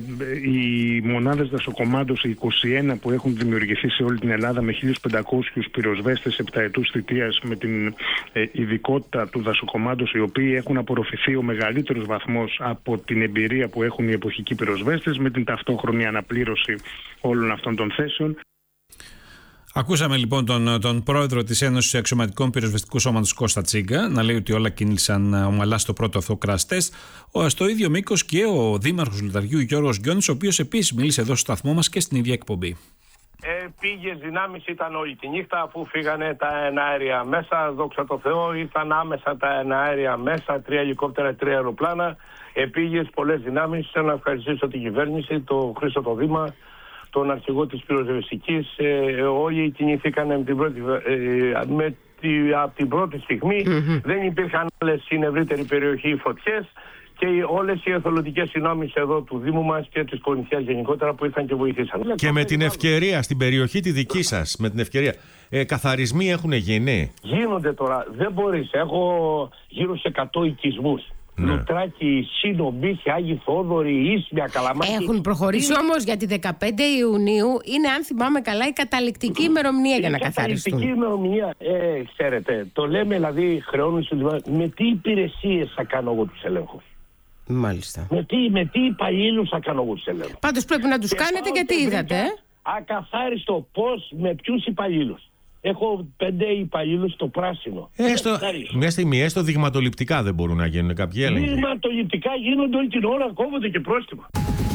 Speaker 19: οι μονάδες δασοκομάντωση είκοσι ένα που έχουν δημιουργηθεί σε όλη την Ελλάδα με χίλιους πεντακόσιους πυροσβέστες επταετούς θητείας με την ε, ειδικότητα του δασοκομάντος, οι οποίοι έχουν απορροφηθεί ο μεγαλύτερος βαθμός από την εμπειρία που έχουν οι εποχικοί πυροσβέστες, με την ταυτόχρονη αναπλήρωση όλων αυτών των θέσεων.
Speaker 7: Ακούσαμε λοιπόν τον, τον πρόεδρο της Ένωσης Αξιωματικών Πυροσβεστικού Σώματος Κώστα Τσίγκα να λέει ότι όλα κίνησαν ομαλά στο πρώτο αυτό crash test. Στο ίδιο μήκος και ο δήμαρχος Λουταριού Γιώργος Γκιόνης, ο οποίος επίσης μίλησε εδώ στο σταθμό μας και στην ίδια εκπομπή.
Speaker 20: Ε, πήγες δυνάμεις ήταν όλη τη νύχτα αφού φύγανε τα εναέρια μέσα. Δόξα τω Θεώ, ήρθαν άμεσα τα εναέρια μέσα, τρία ελικόπτερα, τρία αεροπλάνα. Επήγες πολλές δυνάμεις. Θέλω να ευχαριστήσω την κυβέρνηση, το Χρήστο το Δήμα, τον αρχηγό της πυροσβεστικής. Ε, όλοι κινηθήκαν με την πρώτη, ε, με τη, από την πρώτη στιγμή. Mm-hmm. Δεν υπήρχαν άλλες στην ευρύτερη περιοχή φωτιές. Και όλες οι εθελοντικές δυνάμεις εδώ του Δήμου μας και της Κορινθίας γενικότερα που ήρθαν και βοηθήσαν.
Speaker 18: Και με την ευκαιρία, στην περιοχή τη δική σας, με την ευκαιρία, ε, καθαρισμοί έχουν γίνει.
Speaker 20: Γίνονται τώρα, δεν μπορείς. Έχω γύρω σε εκατό οικισμούς. Ναι. Λουτράκι, Σύνο, Μπίση, Άγιοι Θόδωροι, Ίσμια, Καλαμάκη.
Speaker 17: Έχουν προχωρήσει είναι... όμως γιατί δεκαπέντε Ιουνίου είναι, αν θυμάμαι καλά, η καταληκτική ημερομηνία για να καθαριστούν. Η
Speaker 20: καταληκτική ημερομηνία, ε, ξέρετε, το λέμε δηλαδή χρεώνουν με τι υπηρεσίες θα κάνω εγώ τους ελέγχους.
Speaker 17: Μάλιστα.
Speaker 20: Με τι, με τι υπαλλήλους θα κάνω εγώ τους ελέγχους.
Speaker 17: Πάντως πρέπει να τους και κάνετε γιατί είδατε. Ε?
Speaker 20: Ακαθάριστο πώς, με ποιους υπαλλήλους. Έχω πέντε υπαλλήλους στο πράσινο.
Speaker 18: Έστω, μια στιγμή, έστω δειγματοληπτικά δεν μπορούν να γίνουν κάποιοι έλεγχοι.
Speaker 20: Δειγματοληπτικά γίνονται όλη την ώρα, κόβονται και πρόστιμα.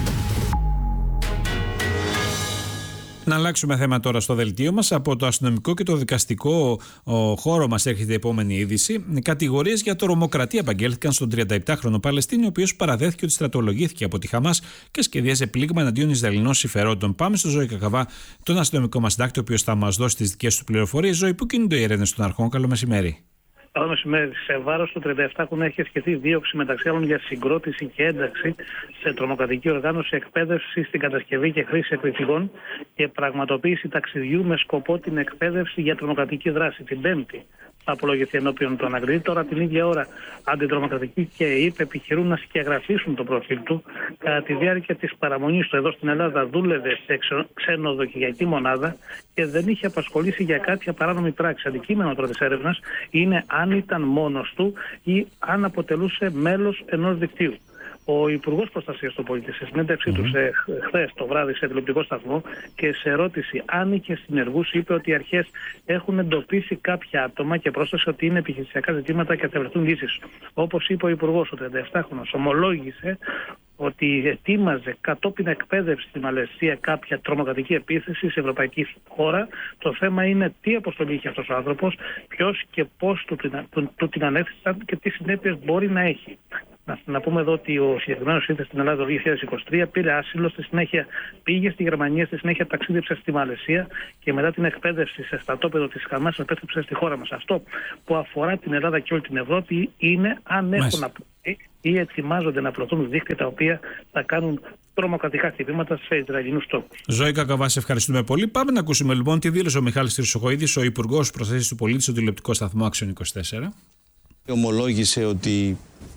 Speaker 7: Να αλλάξουμε θέμα τώρα στο δελτίο μας. Από το αστυνομικό και το δικαστικό ο, χώρο μας έρχεται η επόμενη είδηση. Κατηγορίες για τρομοκρατία απαγγέλθηκαν στον τριανταεπτάχρονο Παλαιστίνιο, ο οποίος παραδέχθηκε ότι στρατολογήθηκε από τη Χαμάς και σχεδίαζε πλήγμα εναντίον Ισραηλινών συμφερόντων. Πάμε στο Ζώη Κακαβά, τον αστυνομικό μας συντάκτη, ο οποίος θα μας δώσει τις δικές του πληροφορίες. Ζώη, πού κινούνται οι έρευνες των αρχών? Καλό μεσημέρι.
Speaker 21: Καλό μεσημέρι. Σε βάρος του τριανταεπτάχρονου έχει ασκηθεί δίωξη μεταξύ άλλων για συγκρότηση και ένταξη σε τρομοκρατική οργάνωση, εκπαίδευση στην κατασκευή και χρήση εκρηκτικών και πραγματοποίηση ταξιδιού με σκοπό την εκπαίδευση για τρομοκρατική δράση. Την Πέμπτη θα απολογηθεί ενώπιον του ανακριτή. Τώρα την ίδια ώρα αντιτρομοκρατική και η ΕΕΠ επιχειρούν να σκιαγραφίσουν το προφίλ του. Κατά τη διάρκεια της παραμονής του εδώ στην Ελλάδα δούλευε σε ξενοδοχειακή μονάδα και δεν είχε απασχολήσει για κάποια παράνομη πράξη. Αντικείμενο τώρα της έρευνας είναι αν ήταν μόνος του ή αν αποτελούσε μέλος ενός δικτύου. Ο Υπουργός Προστασίας του Πολίτη, σε συνέντευξή mm-hmm. του χθες το βράδυ σε τηλεοπτικό σταθμό και σε ερώτηση αν είχε συνεργούς, είπε ότι οι αρχές έχουν εντοπίσει κάποια άτομα και πρόσθεσε ότι είναι επιχειρησιακά ζητήματα και θα βρεθούν λύσεις. Όπως είπε ο Υπουργός, ο τριανταεπτάχρονος ομολόγησε ότι ετοίμαζε κατόπιν εκπαίδευση στη Μαλαισία κάποια τρομοκρατική επίθεση σε ευρωπαϊκή χώρα. Το θέμα είναι τι αποστολή είχε αυτός ο άνθρωπος, ποιος και πώς του, του, του την ανέθεσαν και τι συνέπειες μπορεί να έχει. Να, να πούμε εδώ ότι ο συγκεκριμένος ήρθε στην Ελλάδα το δύο χιλιάδες είκοσι τρία, πήρε άσυλο, στη συνέχεια πήγε στη Γερμανία, στη συνέχεια ταξίδεψε στη Μαλαισία και μετά την εκπαίδευση σε στρατόπεδο της Χαμάς επέστρεψε στη χώρα μας. Αυτό που αφορά την Ελλάδα και όλη την Ευρώπη είναι αν έχουν απλωθεί ή ετοιμάζονται να απλωθούν δίκτυα τα οποία θα κάνουν τρομοκρατικά χτυπήματα σε Ισραηλινούς τόπους.
Speaker 7: Ζώη Κακαβά, σε ευχαριστούμε πολύ. Πάμε να ακούσουμε λοιπόν τι δήλωσε ο Μιχάλης Χρυσοχοΐδης, ο Υπουργός Προστασίας του Πολίτη, στο τηλεοπτικό σταθμό Άξιον είκοσι τέσσερα.
Speaker 22: Ομολόγησε ότι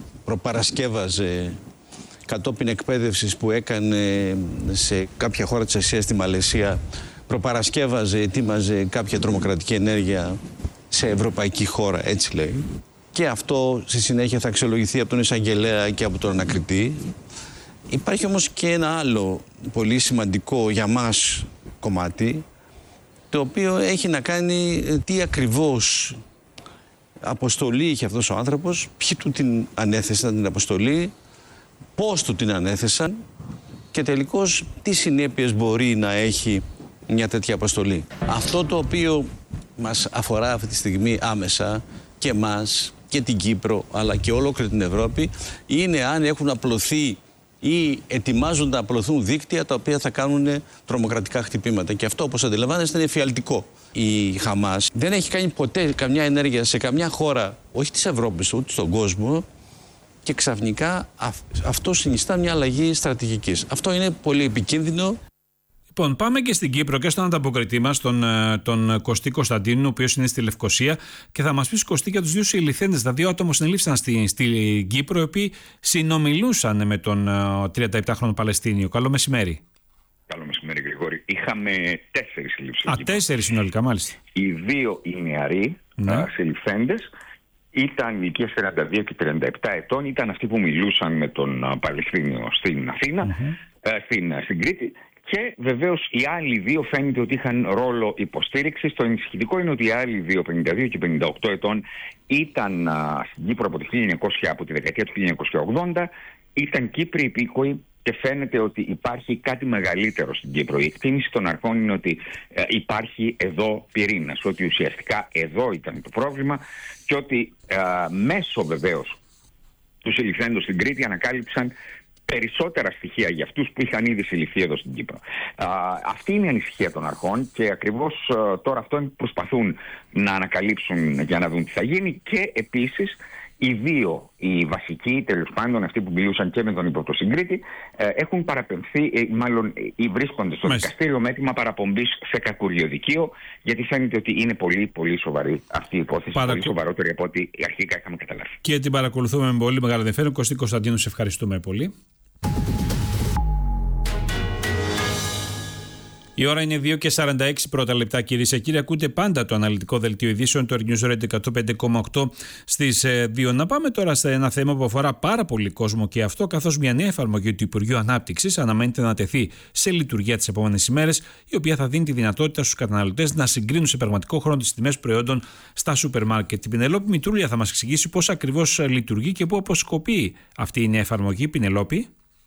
Speaker 22: προπαρασκεύαζε κατόπιν εκπαίδευσης που έκανε σε κάποια χώρα της Ασίας, στη Μαλαισία, προπαρασκεύαζε, ετοίμαζε κάποια τρομοκρατική ενέργεια σε ευρωπαϊκή χώρα, έτσι λέει. Και αυτό στη συνέχεια θα αξιολογηθεί από τον εισαγγελέα και από τον ανακριτή. Υπάρχει όμως και ένα άλλο πολύ σημαντικό για μας κομμάτι, το οποίο έχει να κάνει τι ακριβώς αποστολή είχε αυτός ο άνθρωπος, ποιοι του την ανέθεσαν την αποστολή, πώς του την ανέθεσαν και τελικώς τι συνέπειες μπορεί να έχει μια τέτοια αποστολή. Αυτό το οποίο μας αφορά αυτή τη στιγμή άμεσα και εμάς και την Κύπρο αλλά και ολόκληρη την Ευρώπη είναι αν έχουν απλωθεί ή ετοιμάζονται να απλωθούν δίκτυα τα οποία θα κάνουν τρομοκρατικά χτυπήματα. Και αυτό, όπως αντιλαμβάνεστε, είναι εφιαλτικό. Η Χαμάς δεν έχει κάνει ποτέ καμιά ενέργεια σε καμιά χώρα, όχι της Ευρώπης, ούτε στον κόσμο, και ξαφνικά αυ, αυτό συνιστά μια αλλαγή στρατηγικής. Αυτό είναι πολύ επικίνδυνο.
Speaker 7: Λοιπόν, πάμε και στην Κύπρο και στον ανταποκριτή μας, τον, τον Κωστή Κωνσταντίνου, ο οποίος είναι στη Λευκοσία, και θα μας πει, Κωστή, για τους δύο συλληφθέντες, τα δύο άτομα που συνελήφθησαν στη, στη Κύπρο, οι οποίοι συνομιλούσαν με τον τριανταεπτάχρονο Παλαιστίνιο. Καλό μεσημέρι.
Speaker 23: Καλό μεσημέρι, Γρηγόρη. Είχαμε τέσσερις συλλήψεις.
Speaker 7: Α, τέσσερις συνολικά, μάλιστα.
Speaker 23: Οι δύο οι νεαροί ναι. συλληφθέντες ήταν ηλικίας τριάντα δύο και τριάντα επτά ετών, ήταν αυτοί που μιλούσαν με τον Παλαιστίνιο στην Αθήνα. Mm-hmm. στην, στην Κρήτη. Και βεβαίως οι άλλοι δύο φαίνεται ότι είχαν ρόλο υποστήριξης. Το ενισχυτικό είναι ότι οι άλλοι δύο, πενήντα δύο και πενήντα οκτώ ετών, ήταν α, στην Κύπρο από, το χίλια εννιακόσια, από τη δεκαετία του χίλια εννιακόσια ογδόντα, ήταν Κύπροι υπήκοοι και φαίνεται ότι υπάρχει κάτι μεγαλύτερο στην Κύπρο. Η εκτίμηση των αρχών είναι ότι ε, υπάρχει εδώ πυρήνας, ότι ουσιαστικά εδώ ήταν το πρόβλημα και ότι ε, μέσω βεβαίως του συλληφθέντος στην Κρήτη ανακάλυψαν περισσότερα στοιχεία για αυτούς που είχαν ήδη συλληφθεί εδώ στην Κύπρο. Α, αυτή είναι η ανησυχία των αρχών και ακριβώς α, τώρα αυτό προσπαθούν να ανακαλύψουν για να δουν τι θα γίνει και επίσης οι δύο, οι βασικοί τέλος πάντων, αυτοί που μιλούσαν και με τον υποπτωσυγκρίτη, ε, έχουν παραπεμφθεί, ε, μάλλον ε, βρίσκονται στο Μάλιστα. δικαστήριο με έτοιμα παραπομπής σε κακουριοδικείο, γιατί φαίνεται ότι είναι πολύ πολύ σοβαρή αυτή η υπόθεση, Παρακου... πολύ σοβαρότερη από ό,τι αρχικά είχαμε καταλάβει.
Speaker 7: Και την παρακολουθούμε με πολύ μεγάλο ενδιαφέρον. Κωστή Κωνσταντίνου, σε ευχαριστούμε πολύ. Η ώρα είναι δύο και σαράντα έξι πρώτα λεπτά, κυρίες και κύριοι. Ακούτε πάντα το αναλυτικό δελτίο ειδήσεων, το News Radio εκατόν πέντε κόμμα οκτώ στις δύο. Να πάμε τώρα σε ένα θέμα που αφορά πάρα πολύ κόσμο και αυτό, καθώς μια νέα εφαρμογή του Υπουργείου Ανάπτυξης αναμένεται να τεθεί σε λειτουργία τις επόμενες ημέρες, η οποία θα δίνει τη δυνατότητα στους καταναλωτές να συγκρίνουν σε πραγματικό χρόνο τις τιμές προϊόντων στα σούπερ μάρκετ. Η Πινελόπη Μητρούλια θα μας εξηγήσει πώς ακριβώς λειτουργεί και πού αποσκοπεί αυτή η νέα εφαρμογή. Πινελόπη.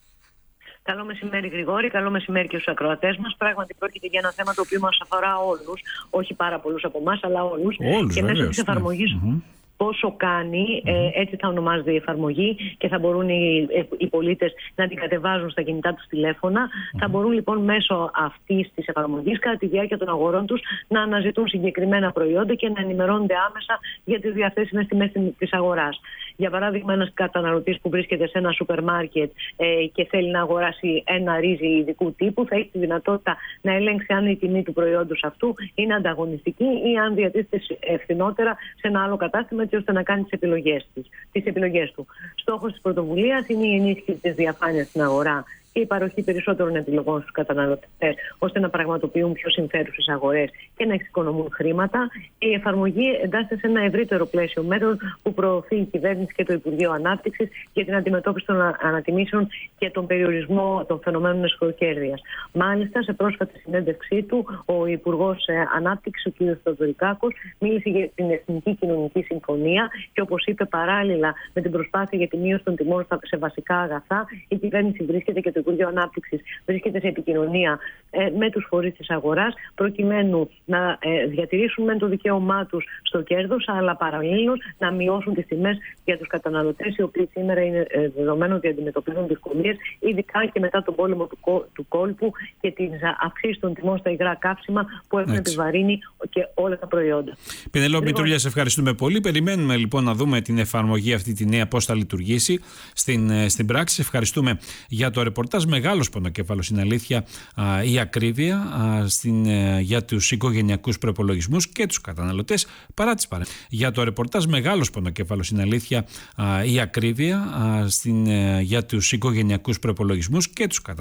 Speaker 1: Καλό μεσημέρι, Γρηγόρη. Καλό μεσημέρι και στους ακροατές μας. Πράγματι, πρόκειται για ένα θέμα το οποίο μας αφορά όλους. Όχι πάρα πολλούς από εμάς, αλλά όλους.
Speaker 7: Όλους,
Speaker 1: και μέσω
Speaker 7: βεβαίως,
Speaker 1: της εφαρμογής.
Speaker 7: Ναι. Mm-hmm.
Speaker 1: Πόσο κάνει, mm-hmm. ε, έτσι θα ονομάζεται η εφαρμογή και θα μπορούν οι, οι πολίτες να την κατεβάζουν στα κινητά τους τηλέφωνα. Mm-hmm. Θα μπορούν λοιπόν μέσω αυτής της εφαρμογής κατά τη διάρκεια των αγορών τους να αναζητούν συγκεκριμένα προϊόντα και να ενημερώνονται άμεσα για τις διαθέσιμες τιμές της αγοράς. Για παράδειγμα, ένας καταναλωτής που βρίσκεται σε ένα σούπερ μάρκετ ε, και θέλει να αγοράσει ένα ρύζι ειδικού τύπου, θα έχει τη δυνατότητα να ελέγξει αν η τιμή του προϊόντος αυτού είναι ανταγωνιστική ή αν διατίθεται ευθυνότερα σε ένα άλλο κατάστημα, έτσι ώστε να κάνει τις επιλογές, της, τις επιλογές του. Στόχος της πρωτοβουλίας είναι η ενίσχυση της διαφάνειας στην αγορά και η παροχή περισσότερων επιλογών στους καταναλωτές, ώστε να πραγματοποιούν πιο συμφέρουσες αγορές και να εξοικονομούν χρήματα. Η εφαρμογή εντάσσεται σε ένα ευρύτερο πλαίσιο μέτρων που προωθεί η κυβέρνηση και το Υπουργείο Ανάπτυξης για την αντιμετώπιση των ανατιμήσεων και τον περιορισμό των φαινομένων εσχροκέρδειας. Μάλιστα, σε πρόσφατη συνέντευξή του, ο Υπουργός Ανάπτυξης, ο κ. Θεοδωρικάκος, μίλησε για την Εθνική Κοινωνική Συμφωνία και, όπως είπε, παράλληλα με την προσπάθεια για τη μείωση των τιμών σε βασικά αγαθά, η κυβέρνηση βρίσκεται και το Υπουργείο Ανάπτυξης βρίσκεται σε επικοινωνία ε, με τους φορείς της αγοράς, προκειμένου να ε, διατηρήσουν μεν το δικαίωμά τους στο κέρδος, αλλά παραλλήλως να μειώσουν τις τιμές για τους καταναλωτές, οι οποίοι σήμερα είναι ε, δεδομένο ότι αντιμετωπίζουν δυσκολίες, ειδικά και μετά τον πόλεμο του, κό, του κόλπου και την αυξήση των τιμών στα υγρά καύσιμα που έχουν Έτσι. επιβαρύνει και όλα τα προϊόντα.
Speaker 7: Πινελόπη Μητρούλια, σε ευχαριστούμε πολύ. Περιμένουμε λοιπόν να δούμε την εφαρμογή αυτή τη νέα, πώς θα λειτουργήσει στην, στην πράξη. Ευχαριστούμε για το ρεπορτάζ. Μεγάλος πονοκέφαλος, είναι αλήθεια, α, η ακρίβεια α, στην, ε, για τους οικογενειακούς προϋπολογισμούς και τους καταναλωτές παρά τις παρεμβάσεις. Για το ρεπορτάζ μεγάλος πονοκέφαλος, είναι αλήθεια, α, η ακρίβεια α, στην, ε, για τους οικογενειακούς προϋπολογισμούς και τους καταναλωτές.